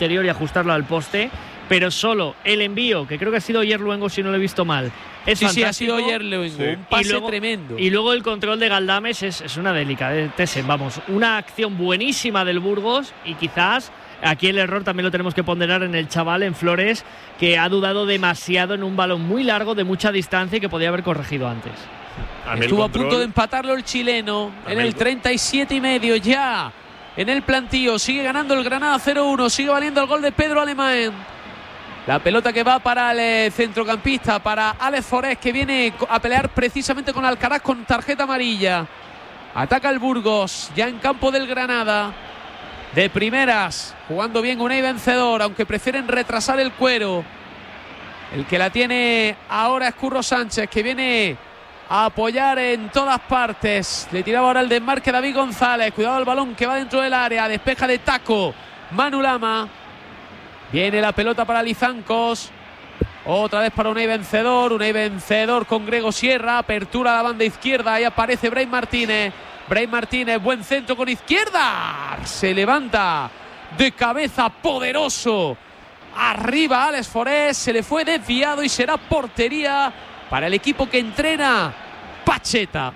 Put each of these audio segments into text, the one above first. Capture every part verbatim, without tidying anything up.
interior y ajustarlo al poste, pero solo el envío, que creo que ha sido Yerluengo si no lo he visto mal, es sí, fantástico. Sí, ha sido Yerluengo, sí. Un pase y luego, tremendo. Y luego el control de Galdames es, es una delicadeza, vamos, una acción buenísima del Burgos, y quizás aquí el error también lo tenemos que ponderar en el chaval, en Flores, que ha dudado demasiado en un balón muy largo de mucha distancia y que podía haber corregido antes. Estuvo a punto de empatarlo el chileno en el treinta y siete y medio ya. En el plantío sigue ganando el Granada cero uno, sigue valiendo el gol de Pedro Alemán. La pelota que va para el centrocampista, para Alex Forés, que viene a pelear precisamente con Alcaraz con tarjeta amarilla. Ataca el Burgos, ya en campo del Granada. De primeras, jugando bien Unai Vencedor, aunque prefieren retrasar el cuero. El que la tiene ahora es Curro Sánchez, que viene a apoyar en todas partes. Le tiraba ahora el desmarque David González. Cuidado el balón que va dentro del área. Despeja de taco Manu Lama. Viene la pelota para Lizancos. Otra vez para Unai Vencedor. Unai Vencedor con Grego Sierra. Apertura a la banda izquierda. Ahí aparece Bray Martínez. Bray Martínez, buen centro con izquierda. Se levanta de cabeza, poderoso. Arriba Alex Forés. Se le fue desviado y será portería para el equipo que entrena Pacheta.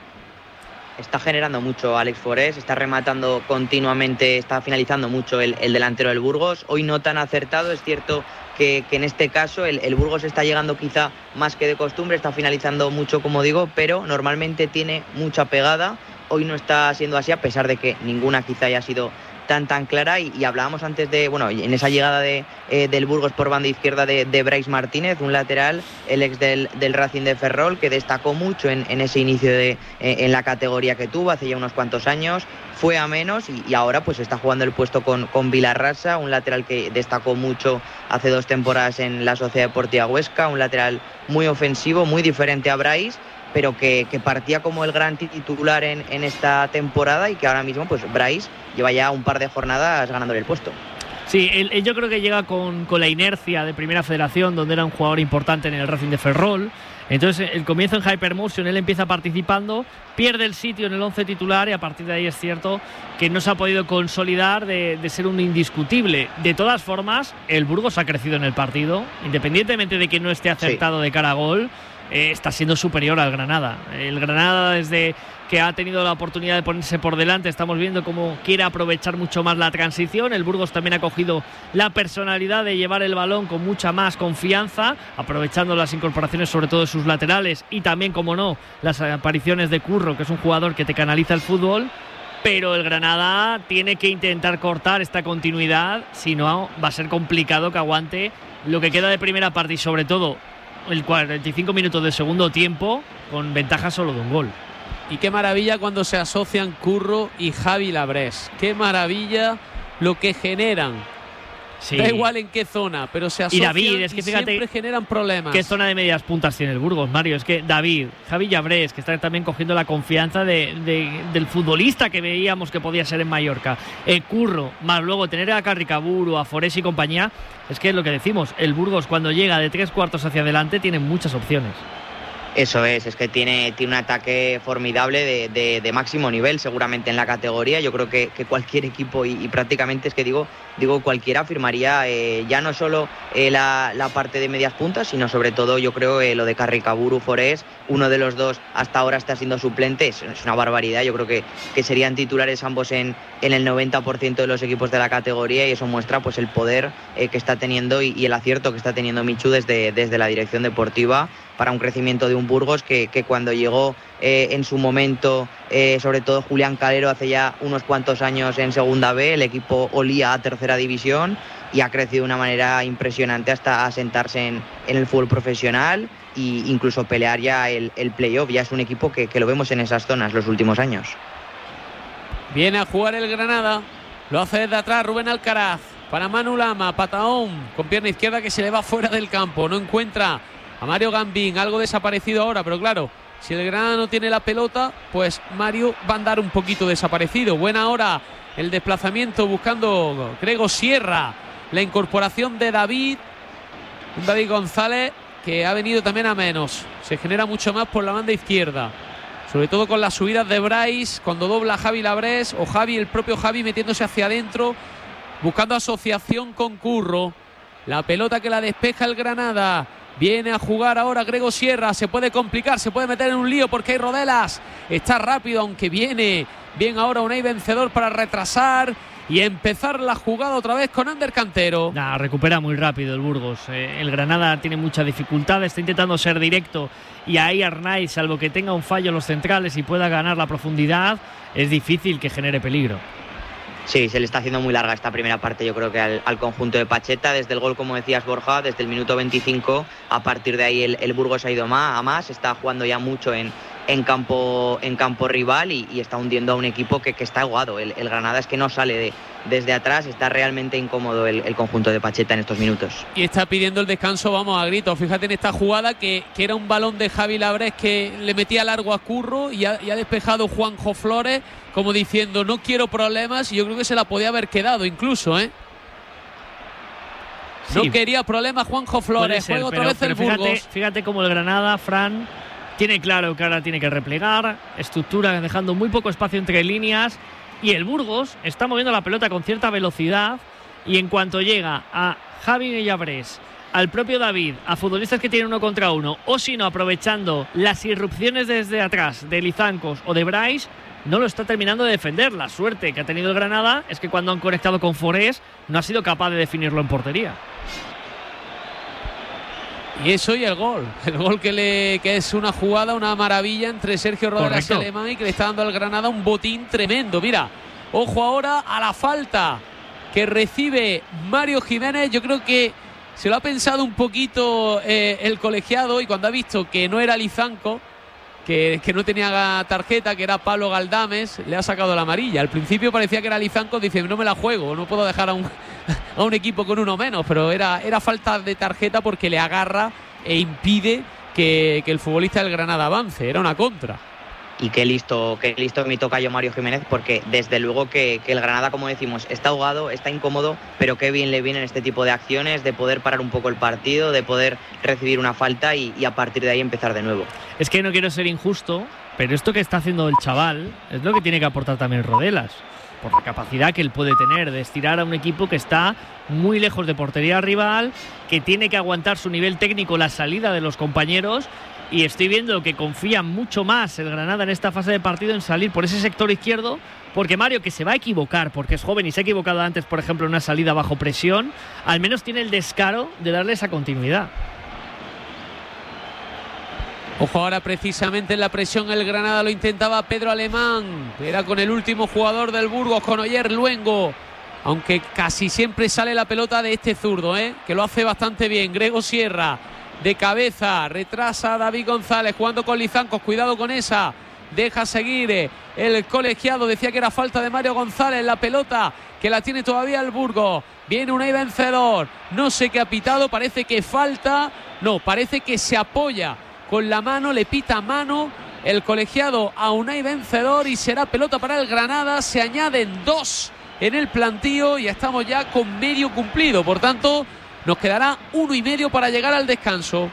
Está generando mucho Alex Forés, está rematando continuamente, está finalizando mucho el, el delantero del Burgos. Hoy no tan acertado, es cierto que, que en este caso el, el Burgos está llegando quizá más que de costumbre, está finalizando mucho, como digo, pero normalmente tiene mucha pegada. Hoy no está siendo así, a pesar de que ninguna quizá haya sido tan tan clara, y, y hablábamos antes de, bueno, en esa llegada de, eh, del Burgos por banda izquierda de, de Brais Martínez, un lateral, el ex del, del Racing de Ferrol, que destacó mucho en, en ese inicio de eh, en la categoría que tuvo hace ya unos cuantos años, fue a menos y, y ahora pues está jugando el puesto con, con Vilarrasa, un lateral que destacó mucho hace dos temporadas en la Sociedad Deportiva Huesca, un lateral muy ofensivo, muy diferente a Brais, pero que, que partía como el gran titular en, en esta temporada, y que ahora mismo pues Brais lleva ya un par de jornadas ganándole el puesto. Sí, él, él yo creo que llega con, con la inercia de Primera Federación, donde era un jugador importante en el Racing de Ferrol. Entonces el comienzo en Hypermotion, él empieza participando, pierde el sitio en el once titular, y a partir de ahí es cierto que no se ha podido consolidar de, de ser un indiscutible. De todas formas, el Burgos ha crecido en el partido, independientemente de que no esté acertado sí. de cara a gol. Eh, está siendo superior al Granada. El Granada, desde que ha tenido la oportunidad de ponerse por delante, estamos viendo cómo quiere aprovechar mucho más la transición. El Burgos también ha cogido la personalidad de llevar el balón con mucha más confianza, aprovechando las incorporaciones sobre todo de sus laterales, y también, como no, las apariciones de Curro, que es un jugador que te canaliza el fútbol. Pero el Granada tiene que intentar cortar esta continuidad, si no va a ser complicado que aguante lo que queda de primera parte, y sobre todo el cuarenta y cinco minutos de segundo tiempo con ventaja solo de un gol. Y qué maravilla cuando se asocian Curro y Javi Labrés. Qué maravilla lo que generan. Sí. Da igual en qué zona, pero se asocian y, David, es que y fíjate siempre generan problemas. ¿Qué zona de medias puntas tiene el Burgos, Mario? Es que David, Javi Labrés, que está también cogiendo la confianza de, de, del futbolista que veíamos que podía ser en Mallorca. El Curro, más luego tener a Carricaburu, a Forés y compañía. Es que es lo que decimos, el Burgos cuando llega de tres cuartos hacia adelante tiene muchas opciones. Eso es, es que tiene, tiene un ataque formidable de, de, de máximo nivel seguramente en la categoría. Yo creo que, que cualquier equipo, y, y prácticamente es que digo, digo cualquiera firmaría eh, ya no solo eh, la, la parte de medias puntas, sino sobre todo yo creo eh, lo de Carricaburu, Forés, uno de los dos hasta ahora está siendo suplente, es, es una barbaridad. Yo creo que, que serían titulares ambos en, en el noventa por ciento de los equipos de la categoría, y eso muestra pues el poder eh, que está teniendo y, y el acierto que está teniendo Michu desde, desde la dirección deportiva para un crecimiento de un Burgos que, que cuando llegó eh, en su momento, eh, sobre todo Julián Calero hace ya unos cuantos años en Segunda B, el equipo olía a Tercera División y ha crecido de una manera impresionante hasta asentarse en, en el fútbol profesional e incluso pelear ya el, el playoff. Ya es un equipo que, que lo vemos en esas zonas los últimos años. Viene a jugar el Granada, lo hace desde atrás Rubén Alcaraz para Manu Lama, pataón con pierna izquierda que se le va fuera del campo, no encuentra a Mario Gambín, algo desaparecido ahora, pero claro, si el Granada no tiene la pelota, pues Mario va a andar un poquito desaparecido. Buena hora el desplazamiento buscando Grego Sierra, la incorporación de David, un David González que ha venido también a menos, se genera mucho más por la banda izquierda, sobre todo con las subidas de Brais, cuando dobla Javi Labrés o Javi, el propio Javi metiéndose hacia adentro buscando asociación con Curro. La pelota que la despeja el Granada. Viene a jugar ahora Grego Sierra. Se puede complicar, se puede meter en un lío porque hay Rodelas. Está rápido, aunque viene bien ahora Unai Vencedor para retrasar y empezar la jugada otra vez con Ander Cantero. Nah, recupera muy rápido el Burgos. Eh, el Granada tiene mucha dificultad, está intentando ser directo y ahí Arnaiz, salvo que tenga un fallo en los centrales y pueda ganar la profundidad, es difícil que genere peligro. Sí, se le está haciendo muy larga esta primera parte, yo creo que al, al conjunto de Pacheta. Desde el gol, como decías, Borja, desde el minuto veinticinco, a partir de ahí el, el Burgos ha ido más, a más, está jugando ya mucho en, en, campo, en campo rival y, y está hundiendo a un equipo que, que está aguado. El, el Granada es que no sale de, desde atrás, está realmente incómodo el, el conjunto de Pacheta en estos minutos. Y está pidiendo el descanso, vamos, a gritos. Fíjate en esta jugada que, que era un balón de Javi Labrés que le metía largo a Curro y ha, y ha despejado Juanjo Flores, como diciendo no quiero problemas, y yo creo que se la podía haber quedado incluso, ¿eh? No sí. quería problemas Juanjo Flores, ser, juega otra pero, vez pero el fíjate, Burgos. Fíjate cómo el Granada, Fran, tiene claro que ahora tiene que replegar, estructura dejando muy poco espacio entre líneas, y el Burgos está moviendo la pelota con cierta velocidad, y en cuanto llega a Javi Villabrés, al propio David, a futbolistas que tienen uno contra uno, o si no aprovechando las irrupciones desde atrás de Lizancos o de Bryce, no lo está terminando de defender. La suerte que ha tenido el Granada es que cuando han conectado con Forés no ha sido capaz de definirlo en portería. Y eso y el gol. El gol que, le, que es una jugada, una maravilla entre Sergio Rodelas y Alemán, y que le está dando al Granada un botín tremendo. Mira, ojo ahora a la falta que recibe Mario Jiménez. Yo creo que se lo ha pensado un poquito eh, el colegiado, y cuando ha visto que no era Lizanco, Que, que no tenía tarjeta, que era Pablo Galdames, le ha sacado la amarilla. Al principio parecía que era Lizanco, dice no me la juego, no puedo dejar a un, a un equipo con uno menos, pero era, era falta de tarjeta porque le agarra e impide que, que el futbolista del Granada avance, era una contra. Y qué listo, qué listo mi tocayo Mario Jiménez, porque desde luego que, que el Granada, como decimos, está ahogado, está incómodo, pero qué bien le vienen este tipo de acciones, de poder parar un poco el partido, de poder recibir una falta y, y a partir de ahí empezar de nuevo. Es que no quiero ser injusto, pero esto que está haciendo el chaval es lo que tiene que aportar también Rodelas, por la capacidad que él puede tener de estirar a un equipo que está muy lejos de portería rival, que tiene que aguantar su nivel técnico, la salida de los compañeros. Y estoy viendo que confía mucho más el Granada en esta fase de partido en salir por ese sector izquierdo, porque Mario, que se va a equivocar porque es joven y se ha equivocado antes, por ejemplo, en una salida bajo presión, al menos tiene el descaro de darle esa continuidad. Ojo ahora precisamente en la presión el Granada, lo intentaba Pedro Alemán, era con el último jugador del Burgos, con Oyer Luengo, aunque casi siempre sale la pelota de este zurdo, ¿eh? Que lo hace bastante bien. Grego Sierra de cabeza, retrasa a David González jugando con Lizancos, cuidado con esa, deja seguir el colegiado, decía que era falta de Mario González, la pelota que la tiene todavía el Burgos, viene Unai Vencedor, no sé qué ha pitado, parece que falta, no, parece que se apoya con la mano, le pita mano el colegiado a Unai Vencedor y será pelota para el Granada, se añaden dos en el plantío y estamos ya con medio cumplido, por tanto nos quedará uno y medio para llegar al descanso.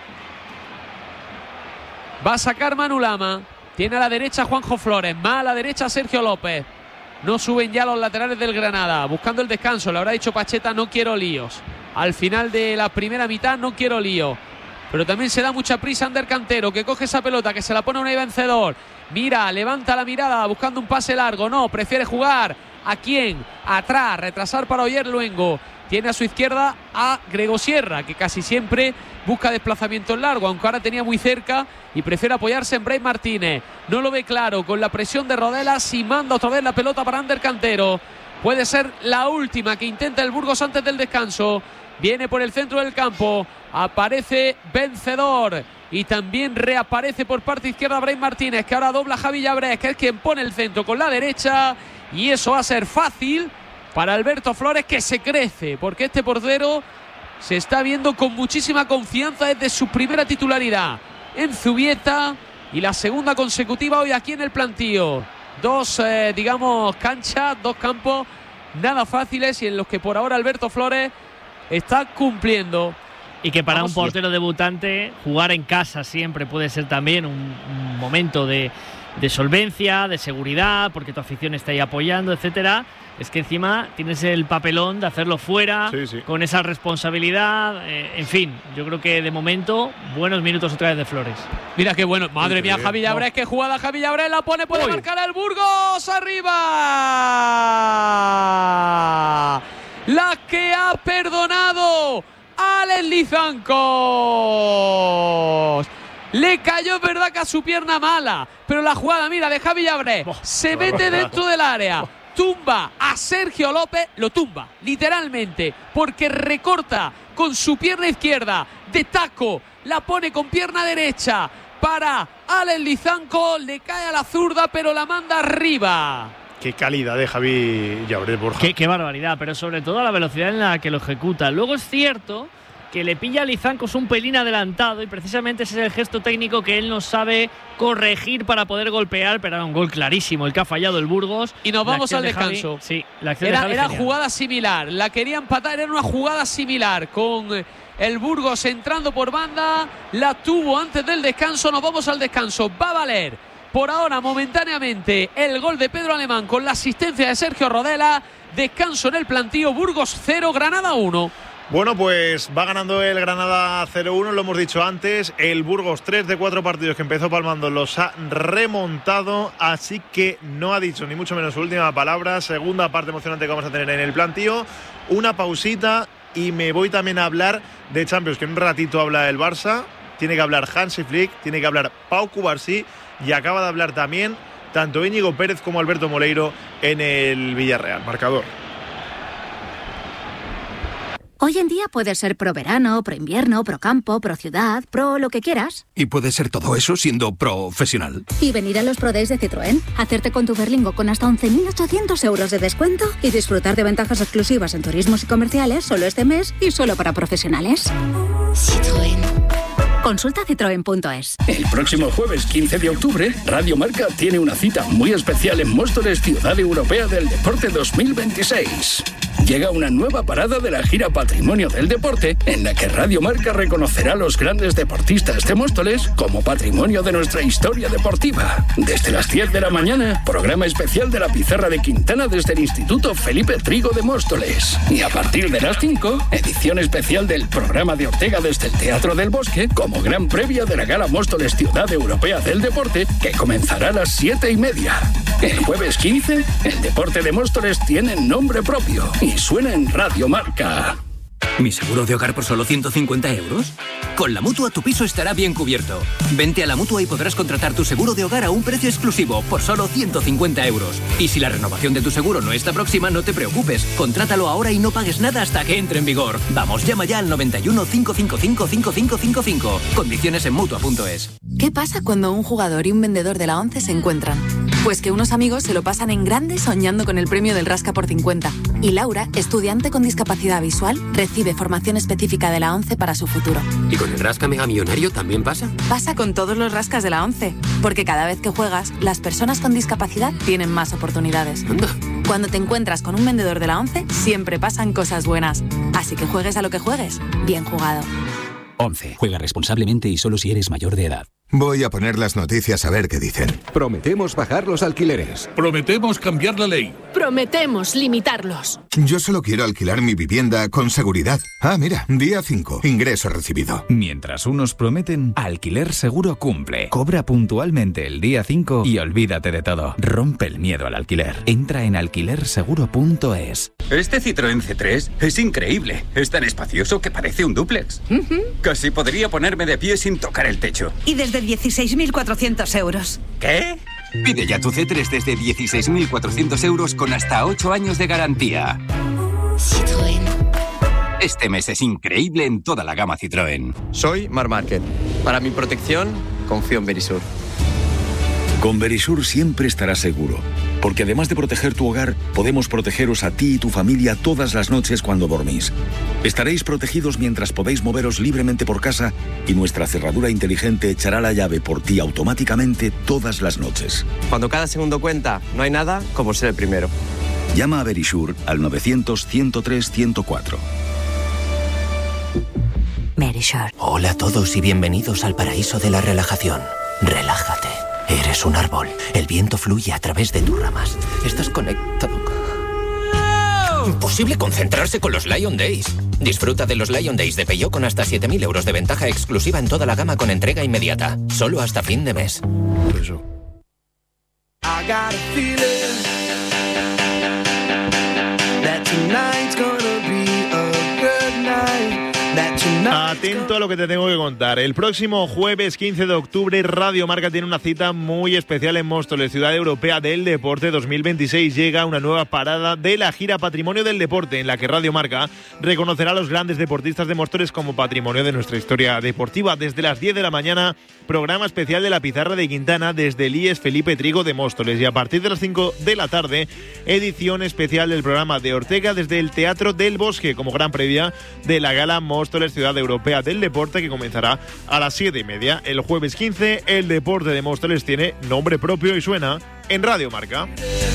Va a sacar Manu Lama. Tiene a la derecha Juanjo Flores. Más a la derecha Sergio López. No suben ya los laterales del Granada. Buscando el descanso. Le habrá dicho Pacheta, no quiero líos. Al final de la primera mitad, no quiero líos. Pero también se da mucha prisa Ander Cantero, que coge esa pelota, que se la pone a Unai Vencedor. Mira, levanta la mirada buscando un pase largo. No, prefiere jugar. ¿A quién? Atrás. Retrasar para Oyer Luengo. Tiene a su izquierda a Grego Sierra, que casi siempre busca desplazamientos largos, aunque ahora tenía muy cerca y prefiere apoyarse en Bryce Martínez. No lo ve claro con la presión de Rodelas y manda otra vez la pelota para Ander Cantero. Puede ser la última que intenta el Burgos antes del descanso. Viene por el centro del campo, aparece Vencedor y también reaparece por parte izquierda Bryce Martínez, que ahora dobla a Javi Villabrés, que es quien pone el centro con la derecha, y eso va a ser fácil para Alberto Flores, que se crece, porque este portero se está viendo con muchísima confianza desde su primera titularidad en Zubieta y la segunda consecutiva hoy aquí en el plantío. Dos, eh, digamos, canchas, dos campos nada fáciles y en los que por ahora Alberto Flores está cumpliendo. Y que para Vamos, un portero debutante jugar en casa siempre puede ser también un, un momento de, de solvencia, de seguridad, porque tu afición está ahí apoyando, etcétera. Es que encima tienes el papelón de hacerlo fuera, sí, sí. con esa responsabilidad. Eh, en fin, yo creo que de momento, buenos minutos otra vez de Flores. Mira qué bueno. Madre sí, mía, sí, Javi Llabrés, no. qué jugada Javi Llabrés, la pone, puede Uy. marcar el Burgos. ¡Arriba! La que ha perdonado Alex Lizancos. Le cayó, es verdad, que a su pierna mala, pero la jugada, mira, de Javi Llabrés, oh, se mete dentro del área, tumba a Sergio López, lo tumba, literalmente, porque recorta con su pierna izquierda, de taco, la pone con pierna derecha para Alex Lizancos, le cae a la zurda, pero la manda arriba. Qué calidad de Javi Llabrés, Borja. Qué, qué barbaridad, pero sobre todo la velocidad en la que lo ejecuta. Luego es cierto que le pilla a Lizancos un pelín adelantado y precisamente ese es el gesto técnico que él no sabe corregir para poder golpear, pero era un gol clarísimo el que ha fallado el Burgos. Y nos vamos al descanso. Javi, sí, la acción era de era jugada similar, la quería empatar, era una jugada similar con el Burgos entrando por banda, la tuvo antes del descanso, nos vamos al descanso, va a valer por ahora momentáneamente el gol de Pedro Alemán con la asistencia de Sergio Rodela, descanso en el plantío, Burgos cero, Granada uno. Bueno, pues va ganando el Granada cero uno, lo hemos dicho antes. El Burgos, tres de cuatro partidos que empezó palmando, los ha remontado. Así que no ha dicho ni mucho menos su última palabra. Segunda parte emocionante que vamos a tener en el plantío. Una pausita y me voy también a hablar de Champions, que en un ratito habla el Barça. Tiene que hablar Hansi Flick, tiene que hablar Pau Cubarsí y acaba de hablar también tanto Íñigo Pérez como Alberto Moleiro en el Villarreal. Marcador. Hoy en día puedes ser pro verano, pro invierno, pro campo, pro ciudad, pro lo que quieras. Y puedes ser todo eso siendo profesional. Y venir a los Pro Days de Citroën, hacerte con tu Berlingo con hasta once mil ochocientos euros de descuento y disfrutar de ventajas exclusivas en turismos y comerciales solo este mes y solo para profesionales. Citroën. Consulta citroen punto es. El próximo jueves quince de octubre, Radio Marca tiene una cita muy especial en Móstoles, Ciudad Europea del Deporte dos mil veintiséis. Llega una nueva parada de la gira Patrimonio del Deporte, en la que Radio Marca reconocerá a los grandes deportistas de Móstoles como patrimonio de nuestra historia deportiva. Desde las diez de la mañana, programa especial de la Pizarra de Quintana desde el Instituto Felipe Trigo de Móstoles. Y a partir de las cinco, edición especial del programa de Ortega desde el Teatro del Bosque, como gran previa de la Gala Móstoles Ciudad Europea del Deporte, que comenzará a las siete y media. El jueves quince, el deporte de Móstoles tiene nombre propio y suena en Radio Marca. ¿Mi seguro de hogar por solo ciento cincuenta euros? Con la Mutua tu piso estará bien cubierto. Vente a la Mutua y podrás contratar tu seguro de hogar a un precio exclusivo por solo ciento cincuenta euros. Y si la renovación de tu seguro no está próxima, no te preocupes. Contrátalo ahora y no pagues nada hasta que entre en vigor. Vamos, llama ya al noventa y uno, cinco cinco cinco, cinco cinco cinco cinco. Condiciones en Mutua punto es. ¿Qué pasa cuando un jugador y un vendedor de la ONCE se encuentran? Pues que unos amigos se lo pasan en grande soñando con el premio del Rasca por cincuenta. Y Laura, estudiante con discapacidad visual, recibe formación específica de la ONCE para su futuro. ¿Y con el Rasca Mega Millonario también pasa? Pasa con todos los rascas de la ONCE, porque cada vez que juegas, las personas con discapacidad tienen más oportunidades. Anda. Cuando te encuentras con un vendedor de la ONCE, siempre pasan cosas buenas. Así que juegues a lo que juegues, bien jugado. ONCE. Juega responsablemente y solo si eres mayor de edad. Voy a poner las noticias a ver qué dicen. Prometemos bajar los alquileres. Prometemos cambiar la ley. Prometemos limitarlos. Yo solo quiero alquilar mi vivienda con seguridad. Ah, mira, día cinco, ingreso recibido. Mientras unos prometen, Alquiler Seguro cumple. Cobra puntualmente el día cinco y olvídate de todo. Rompe el miedo al alquiler. Entra en alquiler seguro punto es. Este Citroën C tres es increíble. Es tan espacioso que parece un dúplex. Uh-huh. Casi podría ponerme de pie sin tocar el techo. Y desde dieciséis mil cuatrocientos euros. ¿Qué? Pide ya tu C tres desde dieciséis mil cuatrocientos euros con hasta ocho años de garantía. Citroën. Este mes es increíble en toda la gama Citroën. Soy Marc Márquez. Para mi protección, confío en Verisur. Con Verisur siempre estarás seguro, porque además de proteger tu hogar, podemos protegeros a ti y tu familia todas las noches cuando dormís. Estaréis protegidos mientras podéis moveros libremente por casa y nuestra cerradura inteligente echará la llave por ti automáticamente todas las noches. Cuando cada segundo cuenta, no hay nada como ser el primero. Llama a Verisur al novecientos, ciento tres, ciento cuatro. Verisur. Hola a todos y bienvenidos al paraíso de la relajación. Relájate. Eres un árbol. El viento fluye a través de tus ramas. Estás conectado. Imposible concentrarse con los Lion Days. Disfruta de los Lion Days de Peugeot con hasta siete mil euros de ventaja exclusiva en toda la gama con entrega inmediata. Solo hasta fin de mes. Eso. I got a feeling that tonight's gonna be a good night. Atento a lo que te tengo que contar. El próximo jueves quince de octubre, Radio Marca tiene una cita muy especial en Móstoles, Ciudad Europea del Deporte dos mil veintiséis. Llega una nueva parada de la gira Patrimonio del Deporte, en la que Radio Marca reconocerá a los grandes deportistas de Móstoles como patrimonio de nuestra historia deportiva. Desde las diez de la mañana, programa especial de la Pizarra de Quintana desde el I E S Felipe Trigo de Móstoles. Y a partir de las cinco de la tarde, edición especial del programa de Ortega desde el Teatro del Bosque, como gran previa de la gala Móstoles Ciudad Europea del Deporte, que comenzará a las siete y media. El jueves quince, el deporte de Móstoles tiene nombre propio y suena en Radio Marca.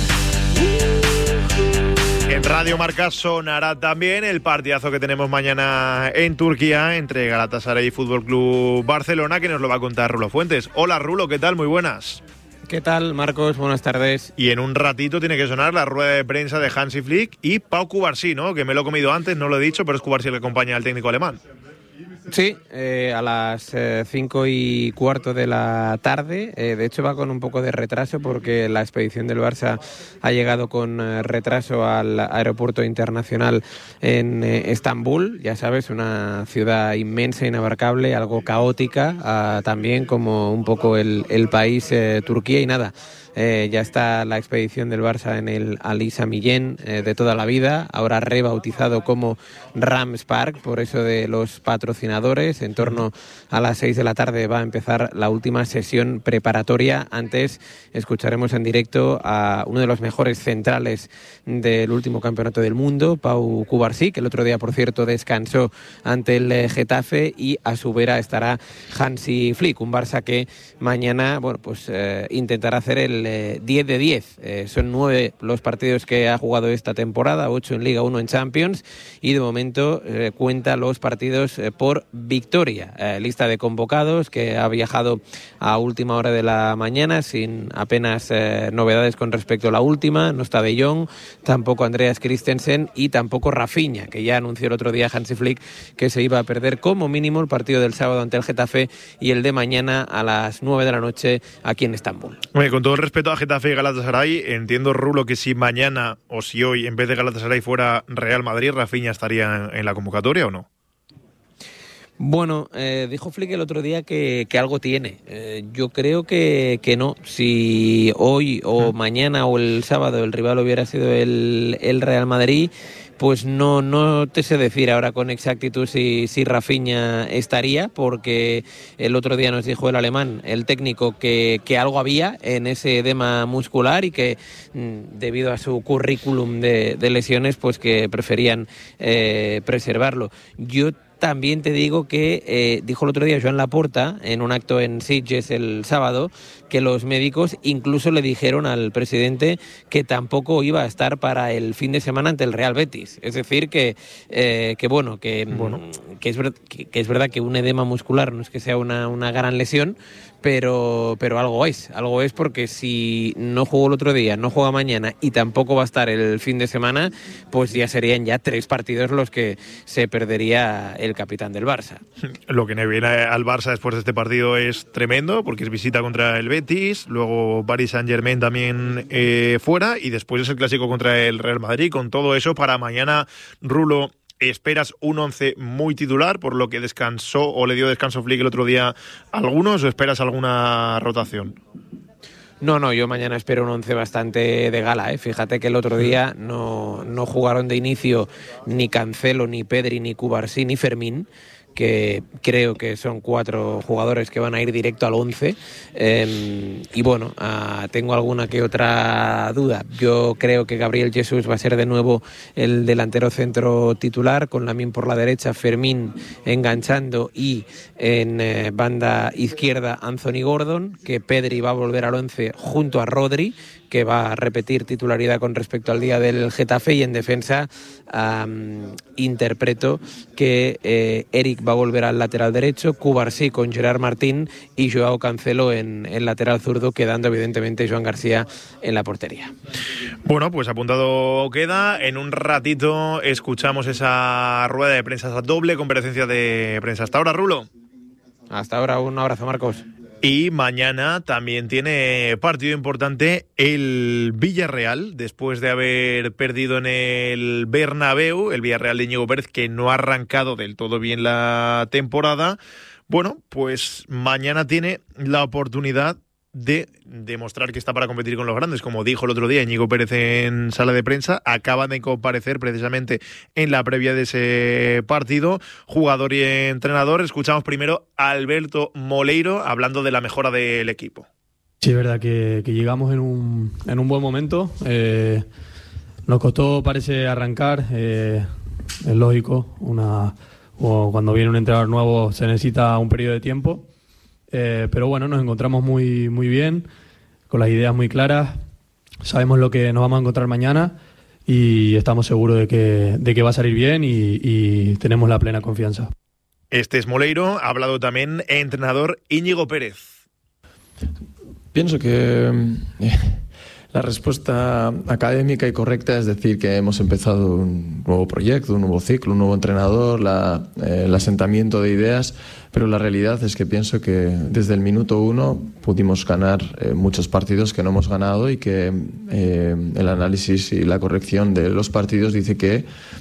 En Radio Marca sonará también el partidazo que tenemos mañana en Turquía entre Galatasaray y Fútbol Club Barcelona, que nos lo va a contar Rulo Fuentes. Hola Rulo, ¿qué tal? Muy buenas. ¿Qué tal, Marcos? Buenas tardes. Y en un ratito tiene que sonar la rueda de prensa de Hansi Flick y Pau Cubarsí, ¿no? Que me lo he comido antes, no lo he dicho, pero es Cubarsí el que acompaña al técnico alemán. Sí, eh, a las eh, cinco y cuarto de la tarde. Eh, de hecho va con un poco de retraso porque la expedición del Barça ha llegado con eh, retraso al aeropuerto internacional en eh, Estambul. Ya sabes, una ciudad inmensa, inabarcable, algo caótica, eh, también como un poco el, el país eh, Turquía. Y nada, Eh, ya está la expedición del Barça en el Ali Sami Yen eh, de toda la vida, ahora rebautizado como Rams Park, por eso de los patrocinadores. En torno a las seis de la tarde va a empezar la última sesión preparatoria. Antes escucharemos en directo a uno de los mejores centrales del último campeonato del mundo, Pau Cubarsí, que el otro día, por cierto, descansó ante el Getafe, y a su vera estará Hansi Flick, un Barça que mañana, bueno, pues eh, intentará hacer el diez de diez. Eh, son nueve los partidos que ha jugado esta temporada, ocho en Liga, uno en Champions, y de momento eh, cuenta los partidos eh, por victoria. Eh, lista de convocados que ha viajado a última hora de la mañana sin apenas eh, novedades con respecto a la última. No está De Jong, tampoco Andreas Christensen y tampoco Rafinha, que ya anunció el otro día Hansi Flick que se iba a perder como mínimo el partido del sábado ante el Getafe y el de mañana a las nueve de la noche aquí en Estambul. Oye, con todo el respeto a Getafe y Galatasaray, entiendo, Rulo, que si mañana o si hoy en vez de Galatasaray fuera Real Madrid, Rafinha estaría en, en la convocatoria ¿o no? Bueno, eh, dijo Flick el otro día que, que algo tiene. Eh, yo creo que, que no. Si hoy o mañana o el sábado el rival hubiera sido el, el Real Madrid, pues no, no te sé decir ahora con exactitud si, si Rafinha estaría, porque el otro día nos dijo el alemán, el técnico, que, que algo había en ese edema muscular y que debido a su currículum de, de lesiones, pues que preferían eh, preservarlo. Yo también te digo que eh, dijo el otro día Joan Laporta en un acto en Sitges el sábado que los médicos incluso le dijeron al presidente que tampoco iba a estar para el fin de semana ante el Real Betis. Es decir que, eh, que bueno, que, bueno. Que, es ver, que, que es verdad que un edema muscular no es que sea una, una gran lesión, pero, pero algo es, algo es porque si no jugó el otro día, no juega mañana y tampoco va a estar el fin de semana, pues ya serían ya tres partidos los que se perdería el capitán del Barça. Lo que le viene al Barça después de este partido es tremendo, porque es visita contra el Betis, luego Paris Saint-Germain también eh, fuera, y después es el clásico contra el Real Madrid. Con todo eso, para mañana, Rulo, ¿esperas un once muy titular, por lo que descansó o le dio descanso Flick el otro día a algunos, o esperas alguna rotación? No, no, yo mañana espero un once bastante de gala, ¿eh? Fíjate que el otro día no, no jugaron de inicio ni Cancelo, ni Pedri, ni Cubarsí, ni Fermín, que creo que son cuatro jugadores que van a ir directo al once. Eh, y bueno, uh, tengo alguna que otra duda. Yo creo que Gabriel Jesús va a ser de nuevo el delantero centro titular, con Lamine por la derecha, Fermín enganchando y en eh, banda izquierda Anthony Gordon, que Pedri va a volver al once junto a Rodri, que va a repetir titularidad con respecto al día del Getafe, y en defensa um, interpreto que eh, Eric va a volver al lateral derecho, Cubarsí con Gerard Martín y Joao Cancelo en el lateral zurdo, quedando evidentemente Joan García en la portería. Bueno, pues apuntado queda. En un ratito escuchamos esa rueda de prensa, esa doble comparecencia de prensa. Hasta ahora, Rulo. Hasta ahora, un abrazo, Marcos. Y mañana también tiene partido importante el Villarreal, después de haber perdido en el Bernabéu, el Villarreal de Íñigo Pérez, que no ha arrancado del todo bien la temporada. Bueno, pues mañana tiene la oportunidad de demostrar que está para competir con los grandes. Como dijo el otro día Íñigo Pérez en sala de prensa, acaban de comparecer precisamente en la previa de ese partido, jugador y entrenador. Escuchamos primero a Alberto Moleiro hablando de la mejora del equipo. Sí, es verdad que, que llegamos en un, en un buen momento. Eh, nos costó, parece, arrancar. Eh, es lógico, una, o cuando viene un entrenador nuevo se necesita un periodo de tiempo. Eh, pero bueno, nos encontramos muy, muy bien, con las ideas muy claras, sabemos lo que nos vamos a encontrar mañana y estamos seguros de que, de que va a salir bien y, y tenemos la plena confianza. Este es Moleiro, ha hablado también entrenador Íñigo Pérez. Pienso que eh, la respuesta académica y correcta es decir que hemos empezado un nuevo proyecto, un nuevo ciclo, un nuevo entrenador, la, eh, el asentamiento de ideas. Pero la realidad es que pienso que desde el minuto uno pudimos ganar eh, muchos partidos que no hemos ganado y que eh, el análisis y la corrección de los partidos dice que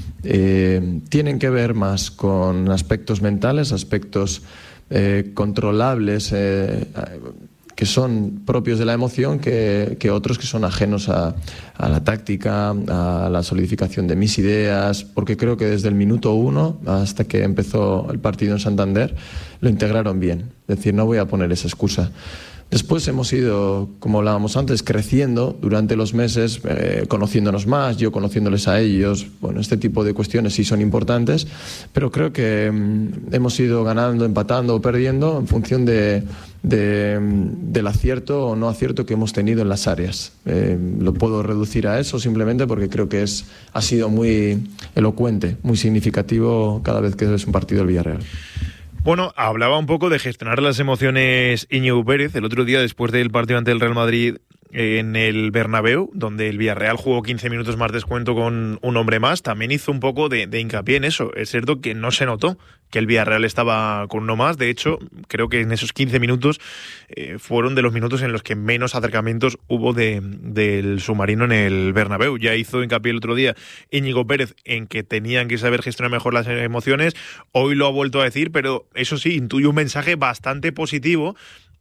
eh, tienen que ver más con aspectos mentales, aspectos eh, controlables, eh, que son propios de la emoción, que, que otros que son ajenos a, a la táctica, a la solidificación de mis ideas, porque creo que desde el minuto uno hasta que empezó el partido en Santander lo integraron bien. Es decir, no voy a poner esa excusa. Después hemos ido, como hablábamos antes, creciendo durante los meses, eh, conociéndonos más, yo conociéndoles a ellos. Bueno, este tipo de cuestiones sí son importantes, pero creo que mm, hemos ido ganando, empatando o perdiendo en función de, de, del acierto o no acierto que hemos tenido en las áreas. Eh, lo puedo reducir a eso simplemente porque creo que es, ha sido muy elocuente, muy significativo cada vez que es un partido del Villarreal. Bueno, hablaba un poco de gestionar las emociones Íñigo Pérez el otro día después del partido ante el Real Madrid en el Bernabéu, donde el Villarreal jugó quince minutos más descuento con un hombre más. También hizo un poco de, de hincapié en eso. Es cierto que no se notó que el Villarreal estaba con uno más. De hecho, creo que en esos quince minutos eh, fueron de los minutos en los que menos acercamientos hubo de, del submarino en el Bernabéu. Ya hizo hincapié el otro día Íñigo Pérez en que tenían que saber gestionar mejor las emociones. Hoy lo ha vuelto a decir, pero eso sí, intuye un mensaje bastante positivo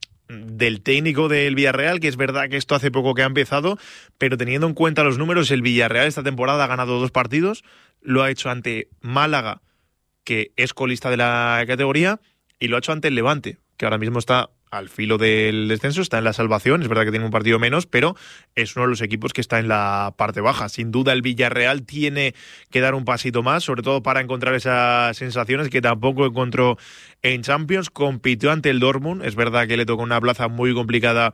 del técnico del Villarreal, que es verdad que esto hace poco que ha empezado, pero teniendo en cuenta los números, el Villarreal esta temporada ha ganado dos partidos, lo ha hecho ante Málaga, que es colista de la categoría, y lo ha hecho ante el Levante, que ahora mismo está al filo del descenso, está en la salvación. Es verdad que tiene un partido menos, pero es uno de los equipos que está en la parte baja. Sin duda el Villarreal tiene que dar un pasito más, sobre todo para encontrar esas sensaciones que tampoco encontró en Champions. Compitió ante el Dortmund, es verdad que le tocó una plaza muy complicada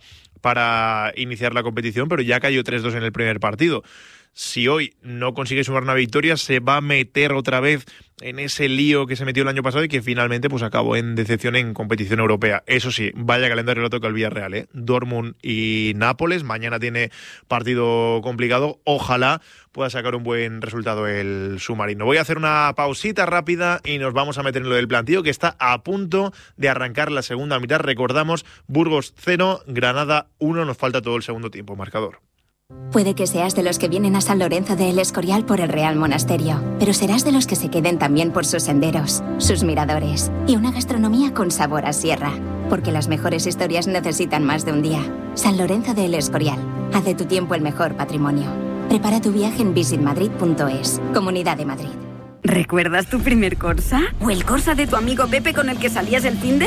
para iniciar la competición, pero ya cayó tres dos en el primer partido. Si hoy no consigue sumar una victoria, se va a meter otra vez en ese lío que se metió el año pasado y que finalmente pues acabó en decepción en competición europea. Eso sí, vaya calendario lo toca el Villarreal, ¿eh? Dortmund y Nápoles. Mañana tiene partido complicado. Ojalá pueda sacar un buen resultado el submarino. Voy a hacer una pausita rápida y nos vamos a meter en lo del plantío, que está a punto de arrancar la segunda mitad. Recordamos, Burgos cero, Granada uno. Nos falta todo el segundo tiempo, marcador. Puede que seas de los que vienen a San Lorenzo de El Escorial por el Real Monasterio, pero serás de los que se queden también por sus senderos, sus miradores y una gastronomía con sabor a sierra, porque las mejores historias necesitan más de un día. San Lorenzo de El Escorial, haz de tu tiempo el mejor patrimonio. Prepara tu viaje en visit madrid punto es, Comunidad de Madrid. ¿Recuerdas tu primer Corsa? ¿O el Corsa de tu amigo Pepe con el que salías el finde?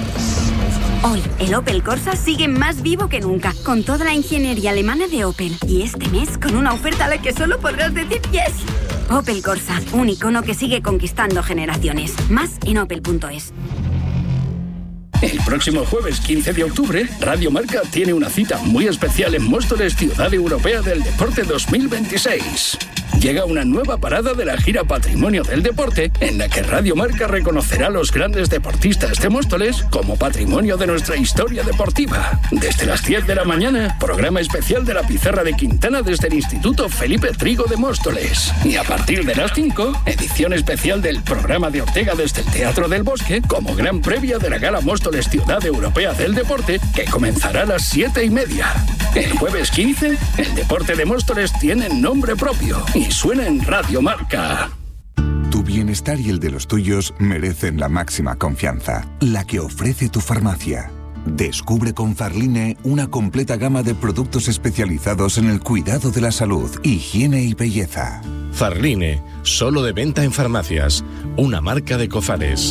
Hoy, el Opel Corsa sigue más vivo que nunca, con toda la ingeniería alemana de Opel. Y este mes, con una oferta a la que solo podrás decir yes. Opel Corsa, un icono que sigue conquistando generaciones. Más en opel punto es. El próximo jueves quince de octubre, Radio Marca tiene una cita muy especial en Móstoles, Ciudad Europea del Deporte dos mil veintiséis. Llega una nueva parada de la gira Patrimonio del Deporte, en la que Radio Marca reconocerá a los grandes deportistas de Móstoles como patrimonio de nuestra historia deportiva. Desde las diez de la mañana, programa especial de la Pizarra de Quintana desde el Instituto Felipe Trigo de Móstoles. Y a partir de las cinco, edición especial del programa de Ortega desde el Teatro del Bosque, como gran previa de la Gala Móstoles Ciudad Europea del Deporte, que comenzará a las siete y media. El jueves quince, el deporte de Móstoles tiene nombre propio y suena en Radio Marca. Tu bienestar y el de los tuyos merecen la máxima confianza, la que ofrece tu farmacia. Descubre con Farline una completa gama de productos especializados en el cuidado de la salud, higiene y belleza. Farline, solo de venta en farmacias, una marca de Cofares.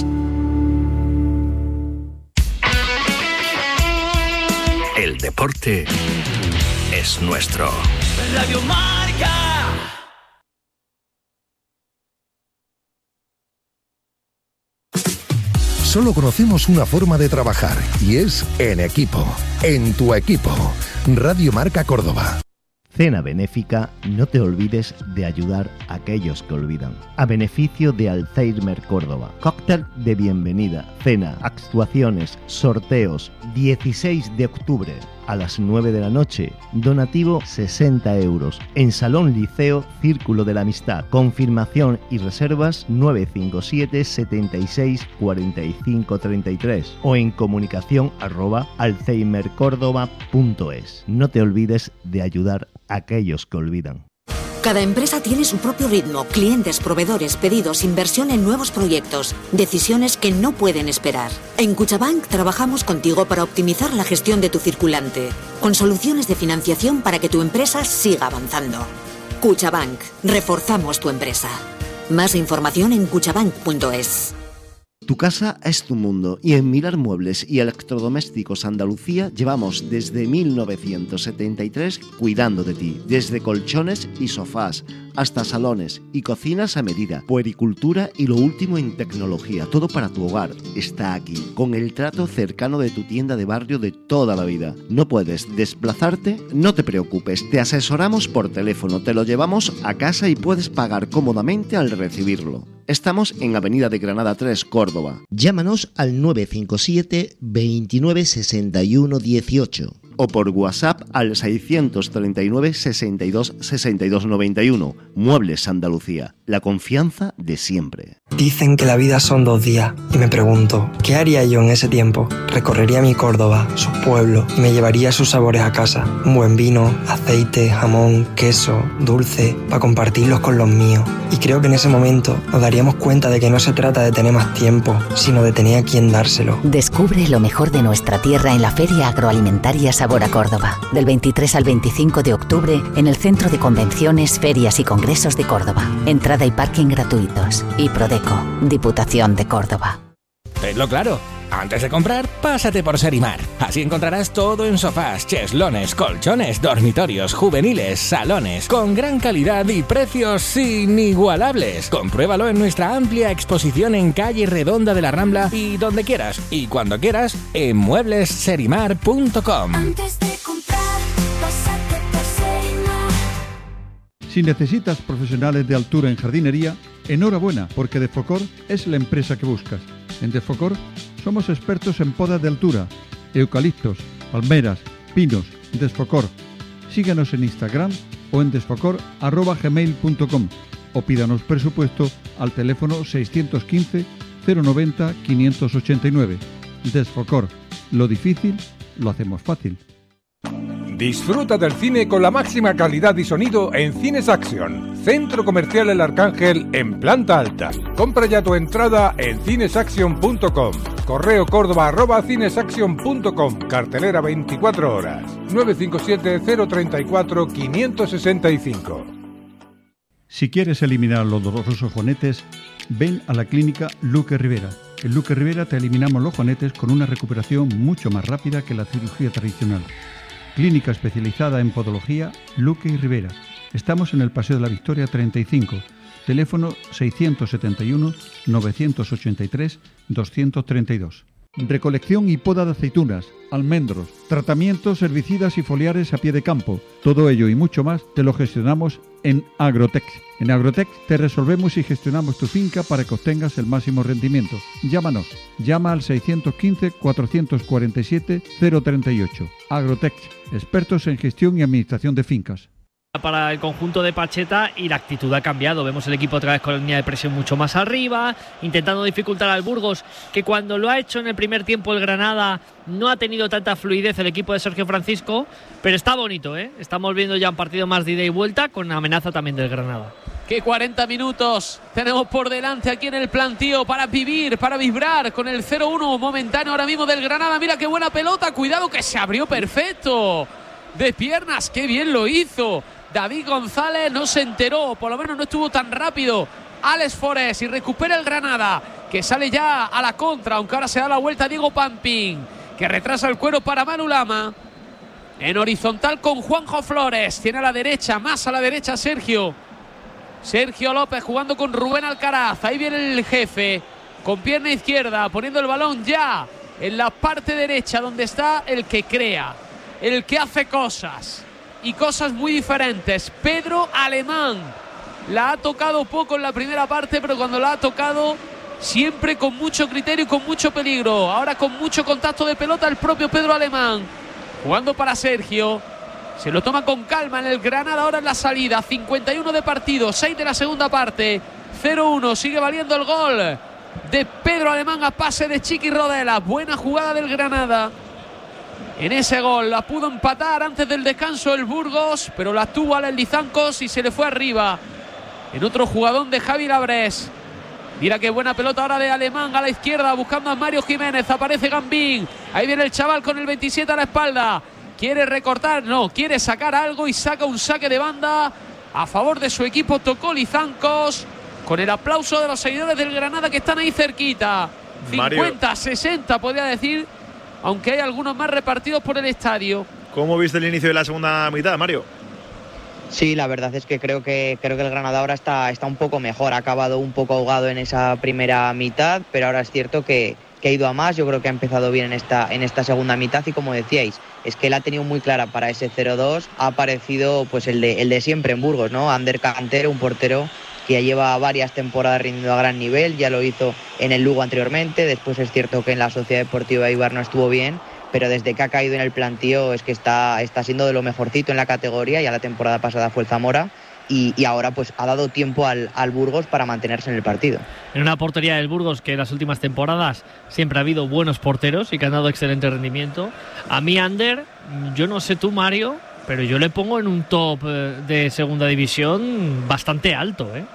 El deporte es nuestro. Radio Marca. Solo conocemos una forma de trabajar y es en equipo, en tu equipo. Radio Marca Córdoba. Cena benéfica, no te olvides de ayudar a aquellos que olvidan. A beneficio de Alzheimer Córdoba. Cóctel de bienvenida, cena, actuaciones, sorteos. dieciséis de octubre a las nueve de la noche. Donativo sesenta euros. En Salón Liceo, Círculo de la Amistad. Confirmación y reservas nueve cinco siete, setenta y seis, cuarenta y cinco, treinta y tres o en comunicación arroba alzheimercórdoba punto es. No te olvides de ayudar a aquellos que olvidan. Cada empresa tiene su propio ritmo, clientes, proveedores, pedidos, inversión en nuevos proyectos, decisiones que no pueden esperar. En Cuchabank trabajamos contigo para optimizar la gestión de tu circulante, con soluciones de financiación para que tu empresa siga avanzando. Cuchabank, reforzamos tu empresa. Más información en cuchabank punto es. Tu casa es tu mundo y en Mirar Muebles y Electrodomésticos Andalucía llevamos desde mil novecientos setenta y tres cuidando de ti, desde colchones y sofás hasta salones y cocinas a medida, puericultura y lo último en tecnología, todo para tu hogar está aquí, con el trato cercano de tu tienda de barrio de toda la vida. ¿No puedes desplazarte? No te preocupes, te asesoramos por teléfono, te lo llevamos a casa y puedes pagar cómodamente al recibirlo. Estamos en Avenida de Granada tres, Córdoba. Llámanos al nueve cinco siete, veintinueve, sesenta y uno, dieciocho o por WhatsApp al seiscientos treinta y nueve, sesenta y dos, sesenta y dos, noventa y uno. Muebles Andalucía, la confianza de siempre. Dicen que la vida son dos días y me pregunto, ¿qué haría yo en ese tiempo? Recorrería mi Córdoba, sus pueblos y me llevaría sus sabores a casa. Un buen vino, aceite, jamón, queso, dulce, para compartirlos con los míos. Y creo que en ese momento nos daríamos cuenta de que no se trata de tener más tiempo, sino de tener a quien dárselo. Descubre lo mejor de nuestra tierra en la Feria Agroalimentaria Sabor a Córdoba, del veintitrés al veinticinco de octubre en el Centro de Convenciones, Ferias y Congresos de Córdoba. Entrada y parking gratuitos. Y Prodeco, Diputación de Córdoba. Tenlo claro. Antes de comprar, pásate por Serimar. Así encontrarás todo en sofás, cheslones, colchones, dormitorios, juveniles, salones, con gran calidad y precios inigualables. Compruébalo en nuestra amplia exposición en Calle Redonda de la Rambla y donde quieras y cuando quieras en muebles serimar punto com. Antes de comprar, pásate por Serimar. Si necesitas profesionales de altura en jardinería, enhorabuena, porque Defocor es la empresa que buscas. En Defocor somos expertos en podas de altura, eucaliptos, palmeras, pinos. Desfocor. Síguenos en Instagram o en desfocor arroba gmail punto com o pídanos presupuesto al teléfono seiscientos quince, cero noventa, quinientos ochenta y nueve. Desfocor. Lo difícil lo hacemos fácil. Disfruta del cine con la máxima calidad y sonido en Cines Action, Centro Comercial El Arcángel en planta alta. Compra ya tu entrada en cinesaction punto com. Correo córdoba arroba cinesaction punto com. Cartelera veinticuatro horas. nueve cinco siete, cero tres cuatro, cinco seis cinco. Si quieres eliminar los dolorosos juanetes, ven a la clínica Luque Rivera. En Luque Rivera te eliminamos los juanetes con una recuperación mucho más rápida que la cirugía tradicional. Clínica especializada en podología Luque y Rivera. Estamos en el Paseo de la Victoria treinta y cinco. Teléfono seiscientos setenta y uno, novecientos ochenta y tres, doscientos treinta y dos. recolección y poda de aceitunas, almendros, tratamientos, herbicidas y foliares a pie de campo. Todo ello y mucho más te lo gestionamos en Agrotech. En Agrotech te resolvemos y gestionamos tu finca para que obtengas el máximo rendimiento. Llámanos. Llama al seiscientos quince, cuatrocientos cuarenta y siete, cero treinta y ocho. Agrotech, expertos en gestión y administración de fincas. Para el conjunto de Pacheta y la actitud ha cambiado. Vemos el equipo otra vez con la línea de presión mucho más arriba, intentando dificultar al Burgos, que cuando lo ha hecho en el primer tiempo el Granada no ha tenido tanta fluidez el equipo de Sergio Francisco, pero está bonito, ¿eh? Estamos viendo ya un partido más de ida y vuelta con amenaza también del Granada. Que cuarenta minutos tenemos por delante aquí en el plantío para vivir, para vibrar con el cero uno momentáneo ahora mismo del Granada. Mira qué buena pelota, cuidado que se abrió perfecto de piernas, qué bien lo hizo David González, no se enteró, por lo menos no estuvo tan rápido Alex Forés, y recupera el Granada, que sale ya a la contra, aunque ahora se da la vuelta Diego Pampín, que retrasa el cuero para Manu Lama, en horizontal con Juanjo Flores, tiene a la derecha, más a la derecha Sergio Sergio López jugando con Rubén Alcaraz, ahí viene el jefe, con pierna izquierda, poniendo el balón ya en la parte derecha, donde está el que crea, el que hace cosas, y cosas muy diferentes. Pedro Alemán la ha tocado poco en la primera parte, pero cuando la ha tocado siempre con mucho criterio y con mucho peligro. Ahora con mucho contacto de pelota el propio Pedro Alemán, jugando para Sergio, se lo toma con calma en el Granada. Ahora en la salida, cincuenta y uno de partido, seis de la segunda parte, cero uno, sigue valiendo el gol de Pedro Alemán a pase de Chiqui Rodela. Buena jugada del Granada en ese gol, la pudo empatar antes del descanso el Burgos, pero la tuvo Alex Lizancos y se le fue arriba en otro jugadón de Javi Labrés. Mira qué buena pelota ahora de Alemán a la izquierda, buscando a Mario Jiménez, aparece Gambín, ahí viene el chaval con el veintisiete a la espalda, quiere recortar, no, quiere sacar algo y saca un saque de banda a favor de su equipo. Tocó Lizancos, con el aplauso de los seguidores del Granada que están ahí cerquita, cincuenta, sesenta podría decir, aunque hay algunos más repartidos por el estadio. ¿Cómo viste el inicio de la segunda mitad, Mario? Sí, la verdad es que creo que creo que el Granada ahora está, está un poco mejor. Ha acabado un poco ahogado en esa primera mitad, pero ahora es cierto que, que ha ido a más. Yo creo que ha empezado bien en esta, en esta segunda mitad, y como decíais, es que él ha tenido muy clara para ese cero dos. Ha aparecido pues el de, el de siempre en Burgos, ¿no? Ander Cantero, un portero que ya lleva varias temporadas rindiendo a gran nivel, ya lo hizo en el Lugo anteriormente, después es cierto que en la Sociedad Deportiva Eibar no estuvo bien, pero desde que ha caído en el plantío es que está, está siendo de lo mejorcito en la categoría. Ya la temporada pasada fue el Zamora y, y ahora pues ha dado tiempo al, al Burgos para mantenerse en el partido. En una portería del Burgos que en las últimas temporadas siempre ha habido buenos porteros y que han dado excelente rendimiento. A mí Ander, yo no sé tú Mario, pero yo le pongo en un top de segunda división bastante alto, ¿eh?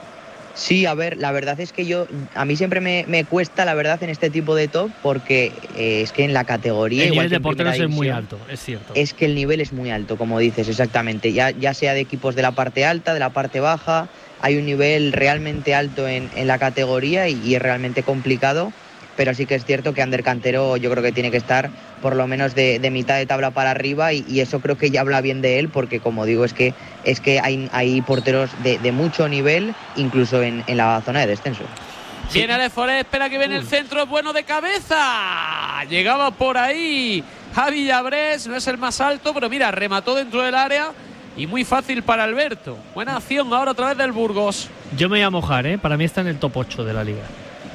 Sí, a ver, la verdad es que yo, a mí siempre me, me cuesta, la verdad, en este tipo de top, porque eh, es que en la categoría... El igual nivel que de porteros es muy división, alto, es cierto. Es que el nivel es muy alto, como dices, exactamente. Ya, ya sea de equipos de la parte alta, de la parte baja, hay un nivel realmente alto en, en la categoría y, y es realmente complicado. Pero sí que es cierto que Ander Cantero yo creo que tiene que estar por lo menos de, de mitad de tabla para arriba, y, y eso creo que ya habla bien de él, porque como digo, es que es que hay, hay porteros de, de mucho nivel, incluso en, en la zona de descenso. Sí. Viene Alex Forés, espera que viene el centro, bueno de cabeza. Llegaba por ahí Javi Labrés, no es el más alto, pero mira, remató dentro del área y muy fácil para Alberto. Buena acción ahora otra vez del Burgos. Yo me voy a mojar, ¿eh? Para mí está en el top ocho de la liga.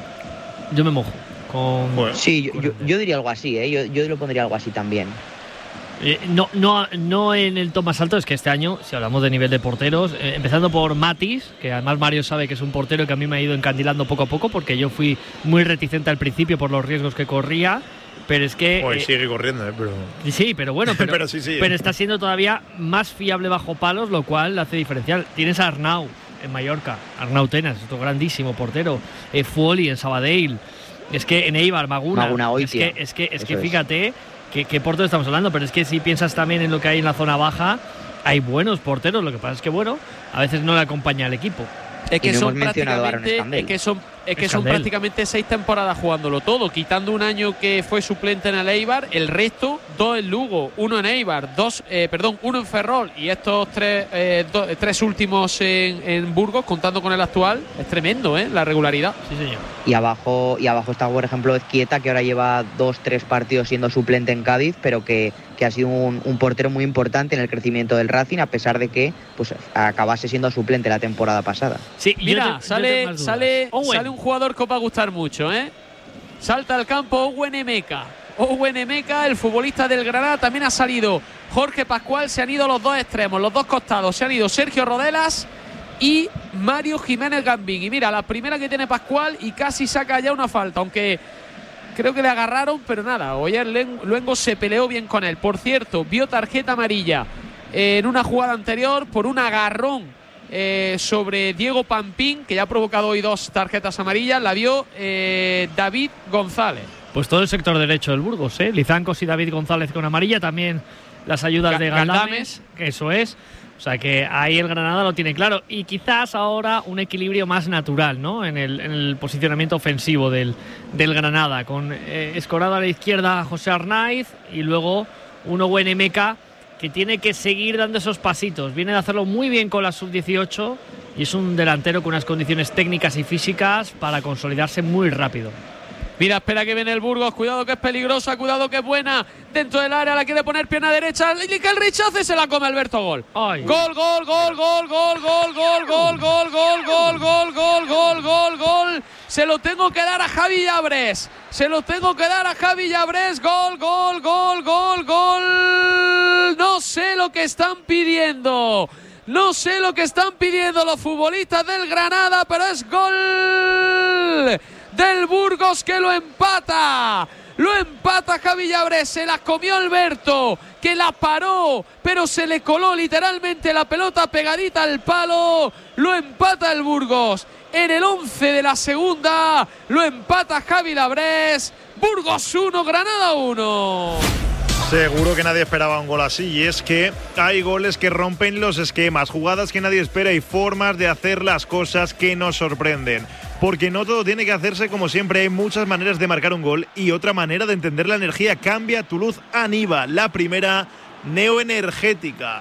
Yo me mojo. Con, bueno, sí, yo, yo, yo diría algo así, ¿eh? yo, yo lo pondría algo así también. Eh, no, no, no en el top más alto, es que este año, si hablamos de nivel de porteros, eh, empezando por Matis, que además Mario sabe que es un portero que a mí me ha ido encandilando poco a poco, porque yo fui muy reticente al principio por los riesgos que corría, pero es que... Hoy eh, sigue corriendo, ¿eh? Pero... Sí, pero bueno, pero, pero, sí, sí, pero está siendo todavía más fiable bajo palos, lo cual le hace diferencial. Tienes a Arnau en Mallorca, Arnau Tenas, otro grandísimo portero, eh, Fuoli en Sabadell. Es que en Eibar, Maguna, Maguna es que, es que, es que fíjate que, que portero estamos hablando, pero es que si piensas también en lo que hay en la zona baja, hay buenos porteros, lo que pasa es que bueno, a veces no le acompaña al equipo. Es que, son prácticamente, es, que son, es que Es son Candel. prácticamente seis temporadas jugándolo todo, quitando un año que fue suplente en el Eibar, el resto, dos en Lugo, uno en Eibar, dos, eh, perdón, uno en Ferrol y estos tres, eh, do, tres últimos en, en Burgos, contando con el actual, es tremendo, ¿eh? La regularidad. Sí, señor. Y abajo, y abajo está, por ejemplo, Ezquieta, que ahora lleva dos, tres partidos siendo suplente en Cádiz, pero que, que ha sido un, un portero muy importante en el crecimiento del Racing, a pesar de que pues acabase siendo suplente la temporada pasada. Sí, Mira, te, sale, sale, sale un jugador que os va a gustar mucho, ¿eh? Salta al campo Owen Emeka. Owen Emeka, el futbolista del Granada, también ha salido Jorge Pascual, se han ido los dos extremos, los dos costados, se han ido Sergio Rodelas y Mario Jiménez Gambín. Y mira, la primera que tiene Pascual y casi saca ya una falta, aunque creo que le agarraron, pero nada, Oyer Luengo se peleó bien con él. Por cierto, vio tarjeta amarilla en una jugada anterior por un agarrón eh, sobre Diego Pampín, que ya ha provocado hoy dos tarjetas amarillas. La vio eh, David González. Pues todo el sector derecho del Burgos, ¿eh? Lizancos y David González con amarilla, también las ayudas Ga- de Galdames, Galdames. eso es. O sea que ahí el Granada lo tiene claro. Y quizás ahora un equilibrio más natural, ¿no? En el, en el posicionamiento ofensivo del, del Granada. Con eh, Escorado a la izquierda, José Arnaiz, y luego un Owen Emeka que tiene que seguir dando esos pasitos. Viene de hacerlo muy bien con la sub dieciocho y es un delantero con unas condiciones técnicas y físicas para consolidarse muy rápido. Mira, espera que viene el Burgos, cuidado que es peligrosa, cuidado que es buena, dentro del área la quiere poner pierna derecha, y que el rechace se la come Alberto Gol. Ay. Gol, gol, gol, gol, gol, gol, gol, gol, gol, gol, gol, gol, gol, gol, gol, gol. Se lo tengo que dar a Javi Llabres, se lo tengo que dar a Javi Llabres, gol, gol, gol, gol, gol. No sé lo que están pidiendo. No sé lo que están pidiendo los futbolistas del Granada, pero es gol del Burgos que lo empata. Lo empata Javi Llabres, se la comió Alberto, que la paró, pero se le coló literalmente la pelota pegadita al palo. Lo empata el Burgos. En el once de la segunda, lo empata Javi Llabres. Burgos uno, Granada uno. Seguro que nadie esperaba un gol así, y es que hay goles que rompen los esquemas, jugadas que nadie espera y formas de hacer las cosas que nos sorprenden. Porque no todo tiene que hacerse como siempre, hay muchas maneras de marcar un gol y otra manera de entender la energía. Cambia tu luz Aniva, la primera neoenergética.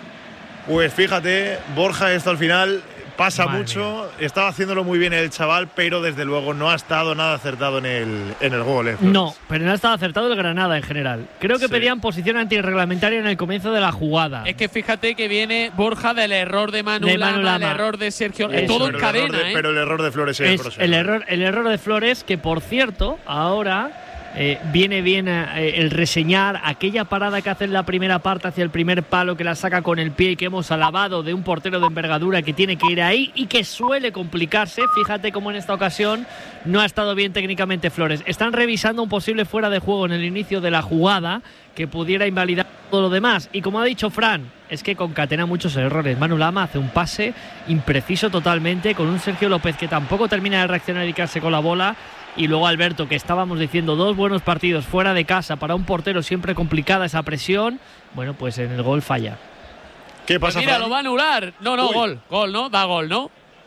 Pues fíjate, Borja, esto al final pasa Madre mucho, mía. estaba haciéndolo muy bien el chaval, pero desde luego no ha estado nada acertado en el, en el gol. ¿eh? No, pero no ha estado acertado el Granada en general. Creo que Sí. pedían posición antirreglamentaria en el comienzo de la jugada. Es que fíjate que viene Borja del error de Manu, De Manu Lama, el Lama. error de Sergio, Eso. todo en Pero el error cadena, de- ¿eh? Pero el error de Flores es, Es grosero. el error, el error de Flores, que por cierto, ahora eh, viene bien eh, el reseñar aquella parada que hace en la primera parte hacia el primer palo, que la saca con el pie y que hemos alabado, de un portero de envergadura que tiene que ir ahí y que suele complicarse. Fíjate cómo en esta ocasión no ha estado bien técnicamente Flores. Están revisando un posible fuera de juego en el inicio de la jugada que pudiera invalidar todo lo demás. Y como ha dicho Fran, es que concatena muchos errores. Manu Lama hace un pase impreciso totalmente, con un Sergio López que tampoco termina de reaccionar y quedarse con la bola. Y luego Alberto, que estábamos diciendo, dos buenos partidos fuera de casa para un portero, siempre complicada esa presión. Bueno, pues en el gol falla. ¿Qué Pues pasa, mira, Fran? lo va a anular. No, no, Uy. gol, gol, ¿no? Da gol, ¿no?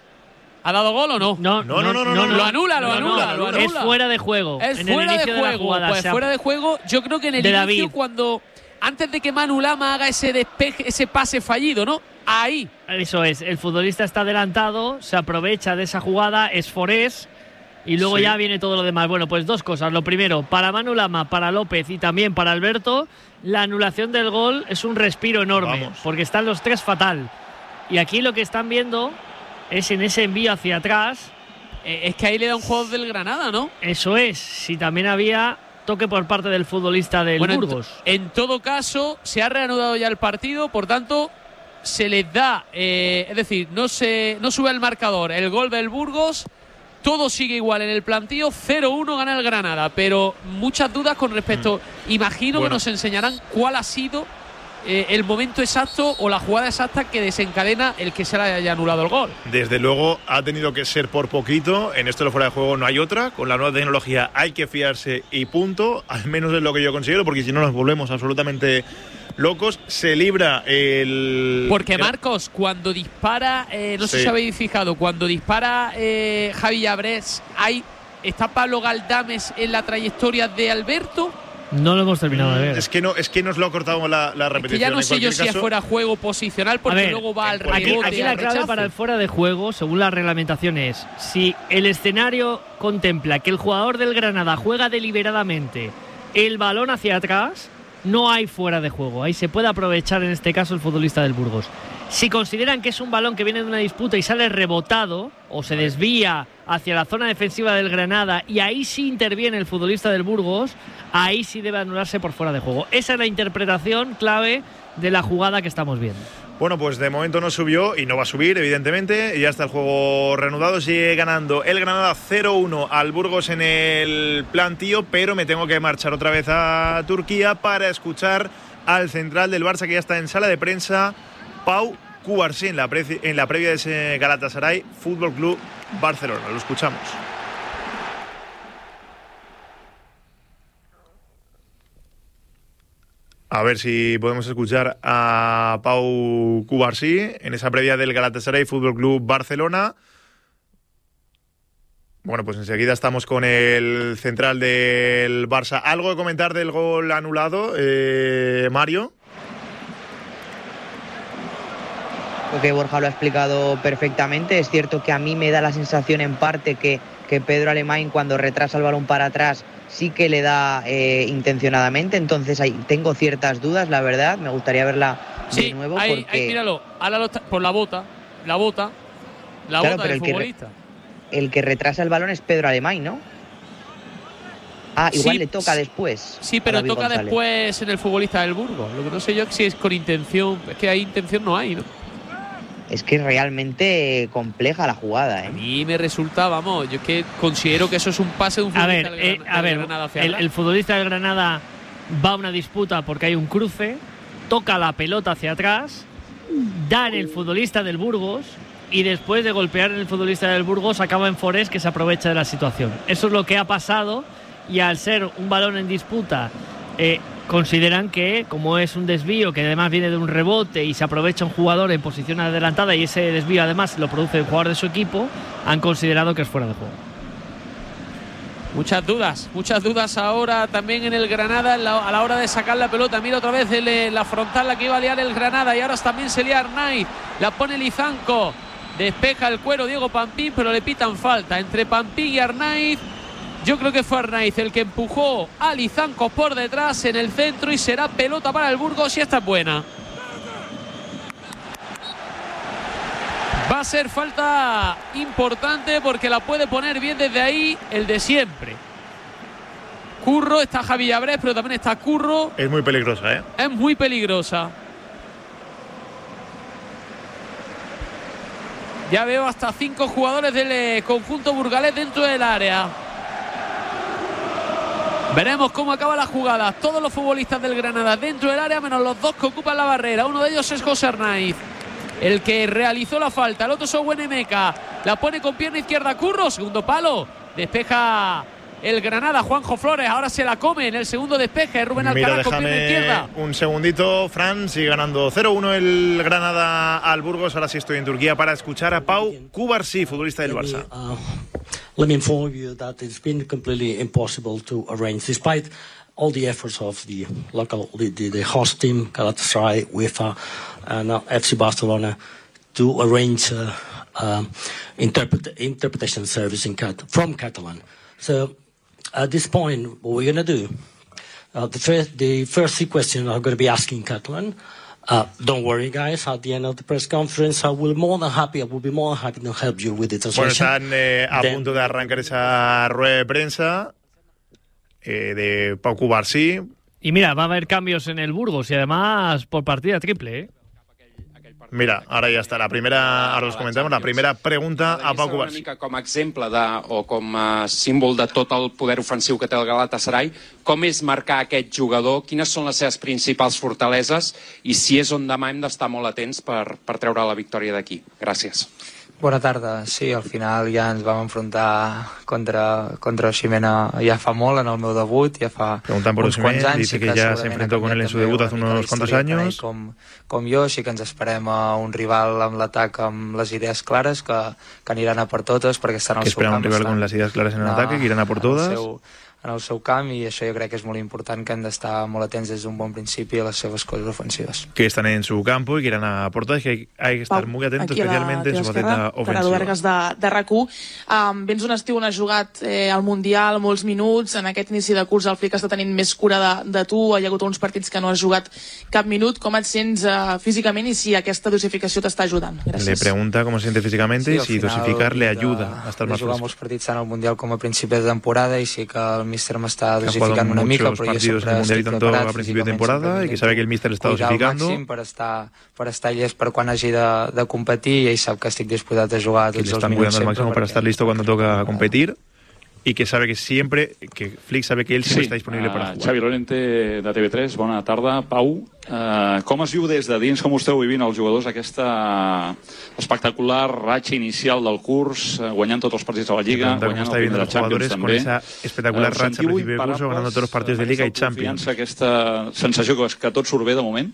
¿Ha dado gol o no? No, No, no, no, no, no, Lo anula, lo no, anula, no, lo anula. Es fuera de juego. Es en el fuera de inicio de la juego. jugada, Pues se ha- fuera de juego, yo creo que en el de inicio, David. cuando antes de que Manu Lama haga ese despeje, ese pase fallido, ¿no? Ahí. Eso es, el futbolista está adelantado, se aprovecha de esa jugada, es Forés, y luego Sí. ya viene todo lo demás. Bueno, pues dos cosas. Lo primero, para Manu Lama, para López y también para Alberto, la anulación del gol es un respiro enorme, Vamos. porque están los tres fatal. Y aquí lo que están viendo es en ese envío hacia atrás, Eh, es que ahí le da un juego del Granada, ¿no? eso es, si también había toque por parte del futbolista del Bueno, en, Burgos. en todo caso, se ha reanudado ya el partido, por tanto, se les da, eh, es decir, no se no sube el marcador el gol del Burgos, todo sigue igual en el plantío, cero uno gana el Granada, pero muchas dudas con respecto, imagino Bueno. que nos enseñarán cuál ha sido eh, el momento exacto o la jugada exacta que desencadena el que se le haya anulado el gol. Desde luego ha tenido que ser por poquito. En esto de fuera de juego no hay otra. Con la nueva tecnología hay que fiarse y punto. Al menos es lo que yo considero, porque si no nos volvemos absolutamente locos. Se libra el... Porque Marcos, cuando dispara, eh, no sé sí. si habéis fijado, cuando dispara eh, Javi Llabrés, hay, ¿está Pablo Galdames en la trayectoria de Alberto? No lo hemos terminado de ver. Es que no, es que nos lo ha cortado la, la repetición. Es que ya no sé yo si es fuera juego posicional, porque ver, luego va al aquí, rebote. aquí la clave para el fuera de juego, según la reglamentación, es si el escenario contempla que el jugador del Granada juega deliberadamente el balón hacia atrás, no hay fuera de juego. Ahí se puede aprovechar en este caso el futbolista del Burgos. Si consideran que es un balón que viene de una disputa y sale rebotado o se desvía hacia la zona defensiva del Granada y ahí sí interviene el futbolista del Burgos, ahí sí debe anularse por fuera de juego. Esa es la interpretación clave de la jugada que estamos viendo. Bueno, pues de momento no subió y no va a subir, evidentemente. Ya está el juego reanudado. Sigue ganando el Granada cero uno al Burgos en el plantío, pero me tengo que marchar otra vez a Turquía para escuchar al central del Barça, que ya está en sala de prensa, Pau Cubarsí, en la, pre- en la previa de ese Galatasaray Fútbol Club Barcelona. Lo escuchamos. A ver si podemos escuchar a Pau Cubarsí en esa previa del Galatasaray Fútbol Club Barcelona. Bueno, pues enseguida estamos con el central del Barça. ¿Algo de comentar del gol anulado, eh, Mario? Creo que Borja lo ha explicado perfectamente. Es cierto que a mí me da la sensación en parte que, que Pedro Alemán, cuando retrasa el balón para atrás, sí que le da eh, intencionadamente. Entonces ahí tengo ciertas dudas, la verdad. Me gustaría verla sí, de nuevo. Ahí, porque... ahí, míralo, ahora lo está, por la bota, la bota, la claro, bota del el futbolista. Que re, el que retrasa el balón es Pedro Alemán, ¿no? Ah, igual sí, le toca después. Sí, pero toca González. Después en el futbolista del Burgos. Lo que no sé yo es si es con intención. Es que hay intención no hay, ¿no? Es que es realmente compleja la jugada, ¿eh? A mí me resulta, vamos, yo es que considero que eso es un pase de un futbolista a ver, del, eh, Gran, a del ver, Granada hacia el, el futbolista del Granada va a una disputa porque hay un cruce, toca la pelota hacia atrás, da en el futbolista del Burgos y después de golpear en el futbolista del Burgos acaba en Forés, que se aprovecha de la situación. Eso es lo que ha pasado, y al ser un balón en disputa, eh, consideran que, como es un desvío que además viene de un rebote y se aprovecha un jugador en posición adelantada y ese desvío además lo produce el jugador de su equipo, han considerado que es fuera de juego. Muchas dudas, muchas dudas ahora también en el Granada a la hora de sacar la pelota. Mira otra vez el, la frontal la que iba a liar el Granada, y ahora también se lía Arnaiz, la pone Lizanco, despeja el cuero Diego Pampín, pero le pitan falta entre Pampín y Arnaiz. Yo creo que fue Arnaiz el que empujó a Lizanco por detrás en el centro, y será pelota para el Burgos, y esta es buena. Va a ser falta importante porque la puede poner bien desde ahí el de siempre. Curro, está Javi Llabrés, pero también está Curro. Es muy peligrosa, ¿eh? Es muy peligrosa. Ya veo hasta cinco jugadores del conjunto burgalés dentro del área. Veremos cómo acaba la jugada. Todos los futbolistas del Granada dentro del área, menos los dos que ocupan la barrera. Uno de ellos es José Arnaiz, el que realizó la falta. El otro es Owen Emeka. La pone con pierna izquierda Curro. Segundo palo. Despeja el Granada. Juanjo Flores ahora se la come en el segundo despeje. Rubén Alcaraz con pierna izquierda. Un segundito, Fran. Sigue ganando cero uno el Granada al Burgos. Ahora sí estoy en Turquía para escuchar a Pau Cubarsí, futbolista del Barça. Let me inform you that it's been completely impossible to arrange, despite all the efforts of the local, the, the host team, Galatasaray, UEFA, and uh, F C Barcelona, to arrange uh, um, interpret, interpretation service in Cat- from Catalan. So at this point, what we're going to do, uh, the first, the first three questions are going to be asking Catalan. Uh, don't worry, guys. At the end of the press conference, I will more than happy. I will be more than happy to help you with the translation. Bueno, están eh, a Then, punto de arrancar esa rueda de prensa eh, de Pau Cubarsí. Y mira, va a haber cambios en el Burgos y además por partida triple, ¿eh? Mira, ara ja està la primera, ara us comentem, la primera pregunta a Pau Cubarsí. Una mica com a exemple de, o com a símbol de tot el poder ofensiu que té el Galatasaray, com és marcar aquest jugador, quines són les seves principals fortaleses i si és on demà hem d'estar molt atents per, per treure la victòria d'aquí. Gràcies. Bona tarda. Sí, al final ja ens vam enfrontar contra, contra Osimhen ja fa molt, en el meu debut, ja fa Preguntan por uns Osimhen, quants anys. dice que ya se enfrentó con él en su debut hace unos cuantos años. Com, com jo, sí que ens esperem a un rival amb l'atac amb les idees clares, que, que aniran a per totes, perquè estan al que seu camp. Que esperan un rival con las ideas claras en el ataque, que irán a por todas. Seu, en el seu camp, i això jo crec que és molt important, que hem d'estar molt atents des d'un bon principi a les seves coses ofensives. Que están en su campo y que irán a por todas, que hay, hay que estar Pau, muy atentos, aquí especialmente en su faceta ofensiva. Gerardo Bergas de, de R A C u. Um, vens un estiu on has jugat eh, al Mundial molts minuts, en aquest inici de curs el Flick està tenint més cura de, de tu, hi ha hagut uns partits que no has jugat cap minut. Com et sents uh, físicament i si aquesta dosificació t'està ajudant? Gràcies. Le pregunta cómo se siente físicamente y si dosificar le ayuda a estar más fresco. Jugar molts partits en el Mundial com a principi de temporada i sí que el míster m'està dosificant una mica, però jo sempre mundial y estic tanto preparat a principio de temporada y que sabe que el míster está dosificando per estar, per estar llest per quan hagi de, de competir, i ell sap que estic disposat a jugar tots els minuts al máximo para estar listo cuando toca competir, y que sabe que siempre, que Flick sabe que él siempre sí, está disponible uh, para jugar. Xavi Lorente de T V tres, bona tarda. Pau, uh, com es viu des de dins, com ho esteu vivint els jugadors, aquesta espectacular ratxa inicial del curs, uh, guanyant tots els partits de la Lliga, guanyant el primer de Champions també. Con esa espectacular uh, ratxa al principio del curso, ganando todos los partidos de Liga y Champions. Aquesta sensació que, que tot surt bé de moment?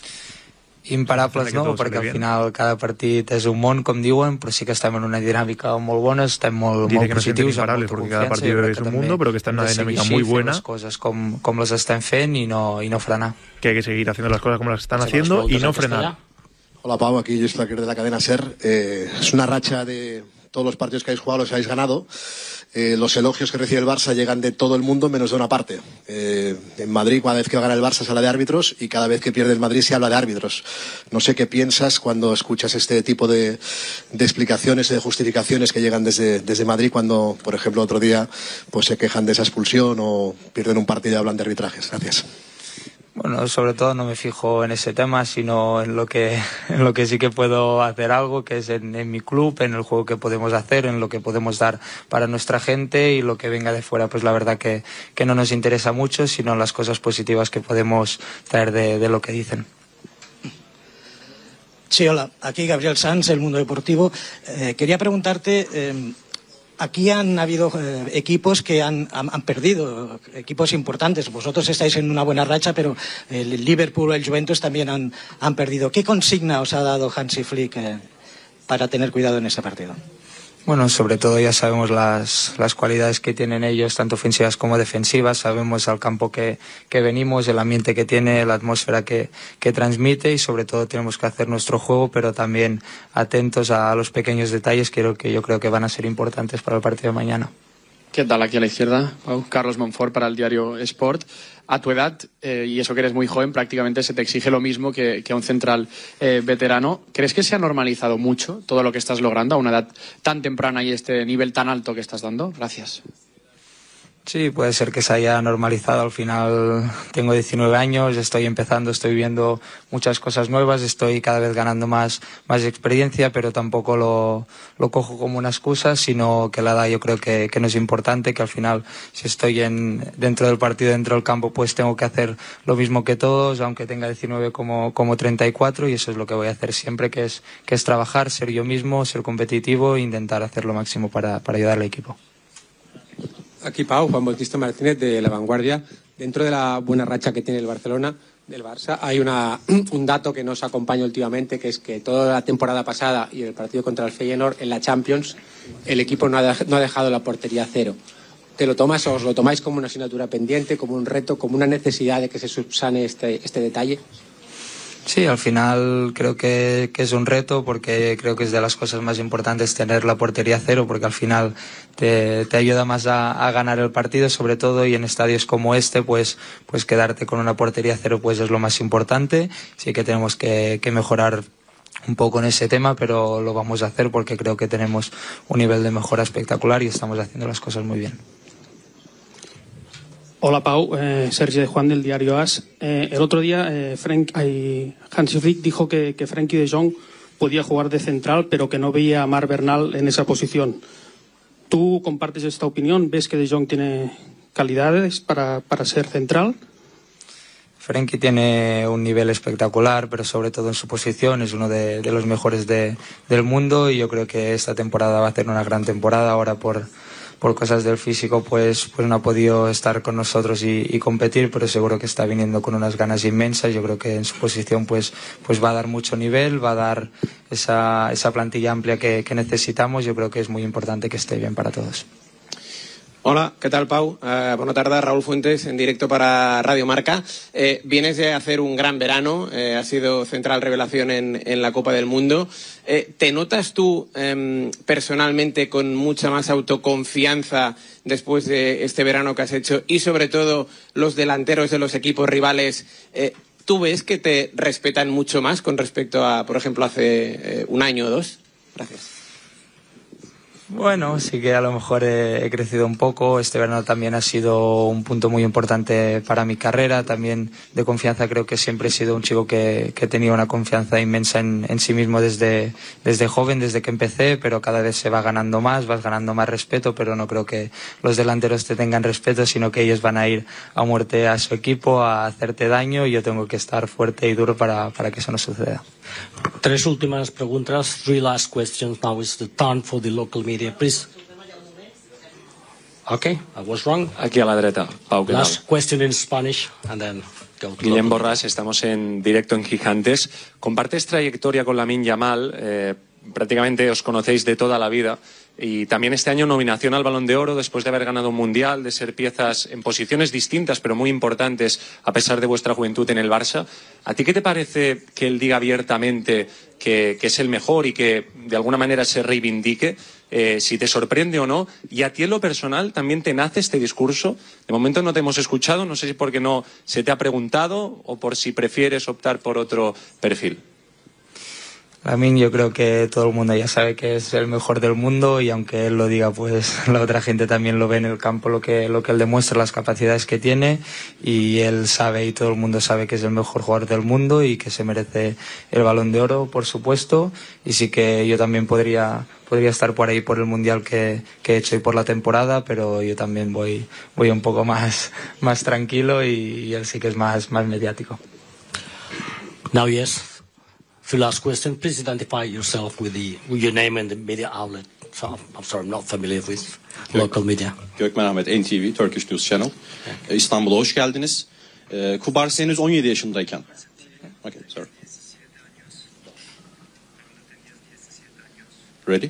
Imparables no, perquè al final cada partit és un món, com diuen, però sí que estem en una dinàmica molt bona, estem molt, Dice molt que no positius, amb molta confiança, cada partido es un mundo, pero que está en una dinámica muy buena. Les coses com, com les estem fent i no, i no frenar. Que hay que seguir haciendo las cosas como las están haciendo y no frenar. Hola Pau, aquí Luis Flaquer de la cadena SER. Eh, es una racha de todos los partidos que habéis jugado, los habéis ganado. Eh, los elogios que recibe el Barça llegan de todo el mundo menos de una parte. Eh, en Madrid, cada vez que gana el Barça se habla de árbitros y cada vez que pierde el Madrid se habla de árbitros. No sé qué piensas cuando escuchas este tipo de, de explicaciones y de justificaciones que llegan desde, desde Madrid cuando, por ejemplo, otro día pues se quejan de esa expulsión o pierden un partido y hablan de arbitrajes. Gracias. Bueno, sobre todo no me fijo en ese tema, sino en lo que, en lo que sí que puedo hacer algo, que es en, en mi club, en el juego que podemos hacer, en lo que podemos dar para nuestra gente, y lo que venga de fuera, pues la verdad que, que no nos interesa mucho, sino las cosas positivas que podemos traer de, de lo que dicen. Sí, hola, aquí Gabriel Sanz, El Mundo Deportivo. Eh, quería preguntarte... Eh, Aquí han habido eh, equipos que han, han, han perdido, equipos importantes. Vosotros estáis en una buena racha, pero el Liverpool o el Juventus también han, han perdido. ¿Qué consigna os ha dado Hansi Flick eh, para tener cuidado en ese partido? Bueno, sobre todo ya sabemos las, las cualidades que tienen ellos, tanto ofensivas como defensivas. Sabemos al campo que, que venimos, el ambiente que tiene, la atmósfera que, que transmite, y sobre todo tenemos que hacer nuestro juego, pero también atentos a los pequeños detalles que, que yo creo que van a ser importantes para el partido de mañana. ¿Qué tal? Aquí a la izquierda, Pau. Carlos Monfort para el diario Sport. A tu edad, eh, y eso que eres muy joven, prácticamente se te exige lo mismo que, que a un central eh, veterano. ¿Crees que se ha normalizado mucho todo lo que estás logrando a una edad tan temprana y este nivel tan alto que estás dando? Gracias. Sí, puede ser que se haya normalizado. Al final tengo diecinueve años, estoy empezando, estoy viendo muchas cosas nuevas, estoy cada vez ganando más, más experiencia, pero tampoco lo, lo cojo como una excusa, sino que la edad yo creo que, que no es importante, que al final si estoy en, dentro del partido, dentro del campo, pues tengo que hacer lo mismo que todos, aunque tenga diecinueve como, como treinta y cuatro, y eso es lo que voy a hacer siempre, que es, que es trabajar, ser yo mismo, ser competitivo e intentar hacer lo máximo para, para ayudar al equipo. Aquí Pau, Juan Bautista Martínez de La Vanguardia. Dentro de la buena racha que tiene el Barcelona, del Barça, hay una, un dato que nos acompaña últimamente, que es que toda la temporada pasada y el partido contra el Feyenoord en la Champions, el equipo no ha, no ha dejado la portería cero. ¿Te lo tomas o os lo tomáis como una asignatura pendiente, como un reto, como una necesidad de que se subsane este, este detalle? Sí, al final creo que, que es un reto, porque creo que es de las cosas más importantes tener la portería cero, porque al final te, te ayuda más a, a ganar el partido, sobre todo, y en estadios como este, pues, pues quedarte con una portería cero pues es lo más importante. Sí que tenemos que, que mejorar un poco en ese tema, pero lo vamos a hacer porque creo que tenemos un nivel de mejora espectacular y estamos haciendo las cosas muy bien. Hola Pau, eh, Sergi de Juan del diario AS. Eh, el otro día eh, Frank, eh, Hansi Flick dijo que, que Frenkie de Jong podía jugar de central, pero que no veía a Marc Bernal en esa posición. ¿Tú compartes esta opinión? ¿Ves que de Jong tiene calidades para, para ser central? Frenkie tiene un nivel espectacular, pero sobre todo en su posición es uno de, de los mejores de, del mundo, y yo creo que esta temporada va a ser una gran temporada. Ahora por, por cosas del físico pues, pues no ha podido estar con nosotros y, y competir, pero seguro que está viniendo con unas ganas inmensas. Yo creo que en su posición pues, pues va a dar mucho nivel, va a dar esa, esa plantilla amplia que, que necesitamos. Yo creo que es muy importante que esté bien para todos. Hola, ¿qué tal, Pau? Uh, buenas tardes, Raúl Fuentes, en directo para Radio Marca. Eh, vienes de hacer un gran verano, eh, has sido central revelación en, en la Copa del Mundo. Eh, ¿Te notas tú eh, personalmente con mucha más autoconfianza después de este verano que has hecho? Y sobre todo, los delanteros de los equipos rivales, eh, ¿tú ves que te respetan mucho más con respecto a, por ejemplo, hace eh, un año o dos? Gracias. Bueno, sí que a lo mejor he, he crecido un poco. Este verano también ha sido un punto muy importante para mi carrera, también de confianza. Creo que siempre he sido un chico que, que he tenido una confianza inmensa en, en sí mismo desde, desde joven, desde que empecé, pero cada vez se va ganando más, vas ganando más respeto, pero no creo que los delanteros te tengan respeto, sino que ellos van a ir a muerte a su equipo, a hacerte daño, y yo tengo que estar fuerte y duro para, para que eso no suceda. Tres últimas preguntas. Three last questions. Now is the turn for the local media, please. Okay, I was wrong. Aquí a la derecha, Pau, ¿qué tal? Last question in Spanish, and then go to Guillem Borràs, estamos en directo en Gigantes. Compartes trayectoria con Lamine Yamal, eh, prácticamente os conocéis de toda la vida, y también este año nominación al Balón de Oro después de haber ganado un Mundial, de ser piezas en posiciones distintas pero muy importantes a pesar de vuestra juventud en el Barça. ¿A ti qué te parece que él diga abiertamente que, que es el mejor y que de alguna manera se reivindique? Eh, si te sorprende o no. Y a ti en lo personal también te nace este discurso. De momento no te hemos escuchado, no sé si porque no se te ha preguntado o por si prefieres optar por otro perfil. Lamine, yo creo que todo el mundo ya sabe que es el mejor del mundo, y aunque él lo diga, pues la otra gente también lo ve en el campo, lo que, lo que él demuestra, las capacidades que tiene, y él sabe y todo el mundo sabe que es el mejor jugador del mundo y que se merece el Balón de Oro, por supuesto. Y sí que yo también podría, podría estar por ahí por el Mundial que, que he hecho y por la temporada, pero yo también voy, voy un poco más, más tranquilo, y, y él sí que es más, más mediático. Now, yes. For last question, please identify yourself with, the, with your name and the media outlet. So, I'm sorry, I'm not familiar with local media. Gökmen Ahmet, N T V, Turkish News Channel. Okay. İstanbul'a hoş geldiniz. Ee, Kubarsi henüz on yedi yaşındayken. Okay, sorry. Ready?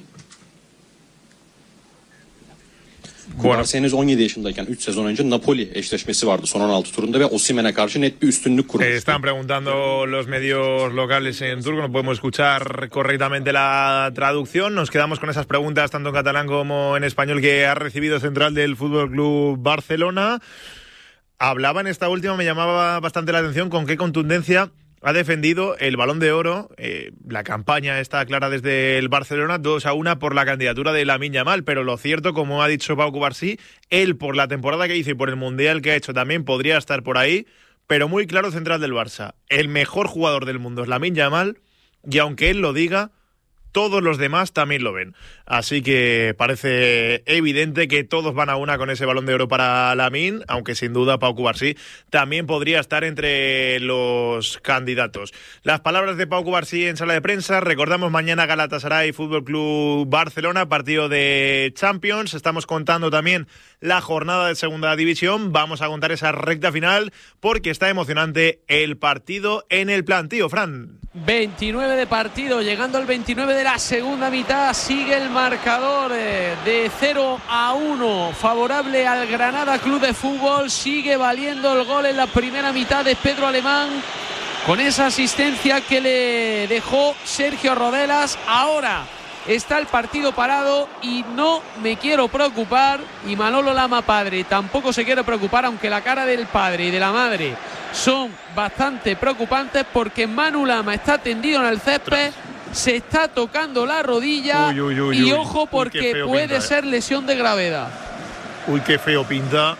Kubarsi henüz on yedi yaşındayken üç sezon önce Napoli eşleşmesi vardı son on altı turunda ve Osimhen'e karşı net bir üstünlük kurmuştu. Están preguntando los medios locales en turco, no podemos escuchar correctamente la traducción. Nos quedamos con esas preguntas tanto en catalán como en español que ha recibido Central del Fútbol Club Barcelona. Hablaba en esta última, me llamaba bastante la atención con qué contundencia ha defendido el Balón de Oro. Eh, la campaña está clara desde el Barcelona, dos a uno por la candidatura de Lamine Yamal, pero lo cierto, como ha dicho Pau Cubarsí, él por la temporada que hizo y por el Mundial que ha hecho también podría estar por ahí, pero muy claro central del Barça. El mejor jugador del mundo es Lamine Yamal, y aunque él lo diga, todos los demás también lo ven. Así que parece evidente que todos van a una con ese Balón de Oro para Lamine, aunque sin duda Pau Cubarsí también podría estar entre los candidatos. Las palabras de Pau Cubarsí en sala de prensa. Recordamos mañana Galatasaray Fútbol Club Barcelona, partido de Champions. Estamos contando también la jornada de segunda división. Vamos a contar esa recta final porque está emocionante el partido en el plantío, Fran. veintinueve de partido, llegando al veintinueve de la segunda mitad, sigue el marcador eh, de cero a uno favorable al Granada Club de Fútbol. Sigue valiendo el gol en la primera mitad de Pedro Alemán con esa asistencia que le dejó Sergio Rodelas. Ahora está el partido parado y no me quiero preocupar, y Manolo Lama padre tampoco se quiere preocupar, aunque la cara del padre y de la madre son bastante preocupantes, porque Manu Lama está tendido en el césped, se está tocando la rodilla. Uy, uy, uy, y uy. ojo porque Uy, puede pinta, ser lesión de gravedad. Uy, qué feo pinta.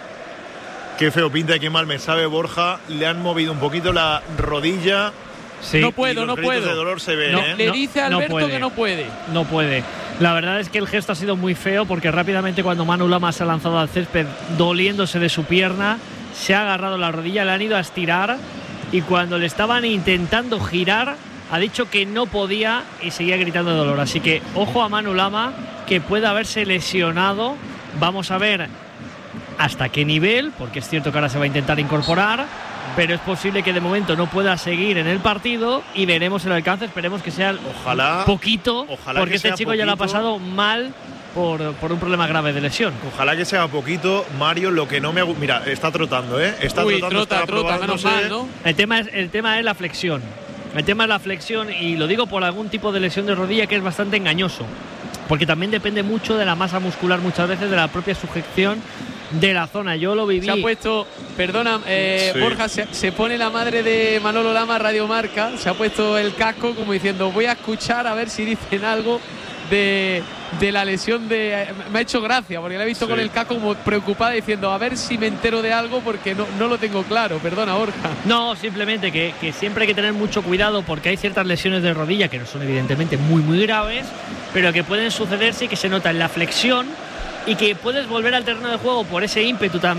Qué feo pinta y qué mal me sabe Borja. Le han movido un poquito la rodilla. Sí. No puedo, no puedo. De dolor se ven, No, ¿eh? Le no, dice a Alberto no que no puede. No puede. La verdad es que el gesto ha sido muy feo, porque rápidamente cuando Manu Lama se ha lanzado al césped doliéndose de su pierna, se ha agarrado la rodilla, le han ido a estirar y cuando le estaban intentando girar ha dicho que no podía y seguía gritando de dolor. Así que ojo a Manu Lama, que puede haberse lesionado. Vamos a ver hasta qué nivel, porque es cierto que ahora se va a intentar incorporar, pero es posible que de momento no pueda seguir en el partido y veremos el alcance. Esperemos que sea ojalá, poquito, ojalá porque este chico poquito. ya lo ha pasado mal por, por un problema grave de lesión. Ojalá que sea poquito, Mario. Lo que no me ha... Mira, está trotando, ¿eh? Está Uy, trotando, trota, está trota, menos probándose. mal, ¿no? El tema es, el tema es la flexión. El tema es la flexión y lo digo por algún tipo de lesión de rodilla que es bastante engañoso, porque también depende mucho de la masa muscular, muchas veces de la propia sujeción de la zona. Yo lo viví. Se ha puesto, perdona, eh, Sí. Borja, se, se pone la madre de Manolo Lama, Radio Marca, se ha puesto el casco como diciendo, voy a escuchar a ver si dicen algo de, de la lesión de... Me ha hecho gracia, porque la he visto Sí. con el casco como preocupada diciendo, a ver si me entero de algo porque no, no lo tengo claro. Perdona, Borja. No, simplemente que, que siempre hay que tener mucho cuidado porque hay ciertas lesiones de rodilla que no son evidentemente muy muy graves, pero que pueden sucederse y que se nota en la flexión y que puedes volver al terreno de juego por ese ímpetu también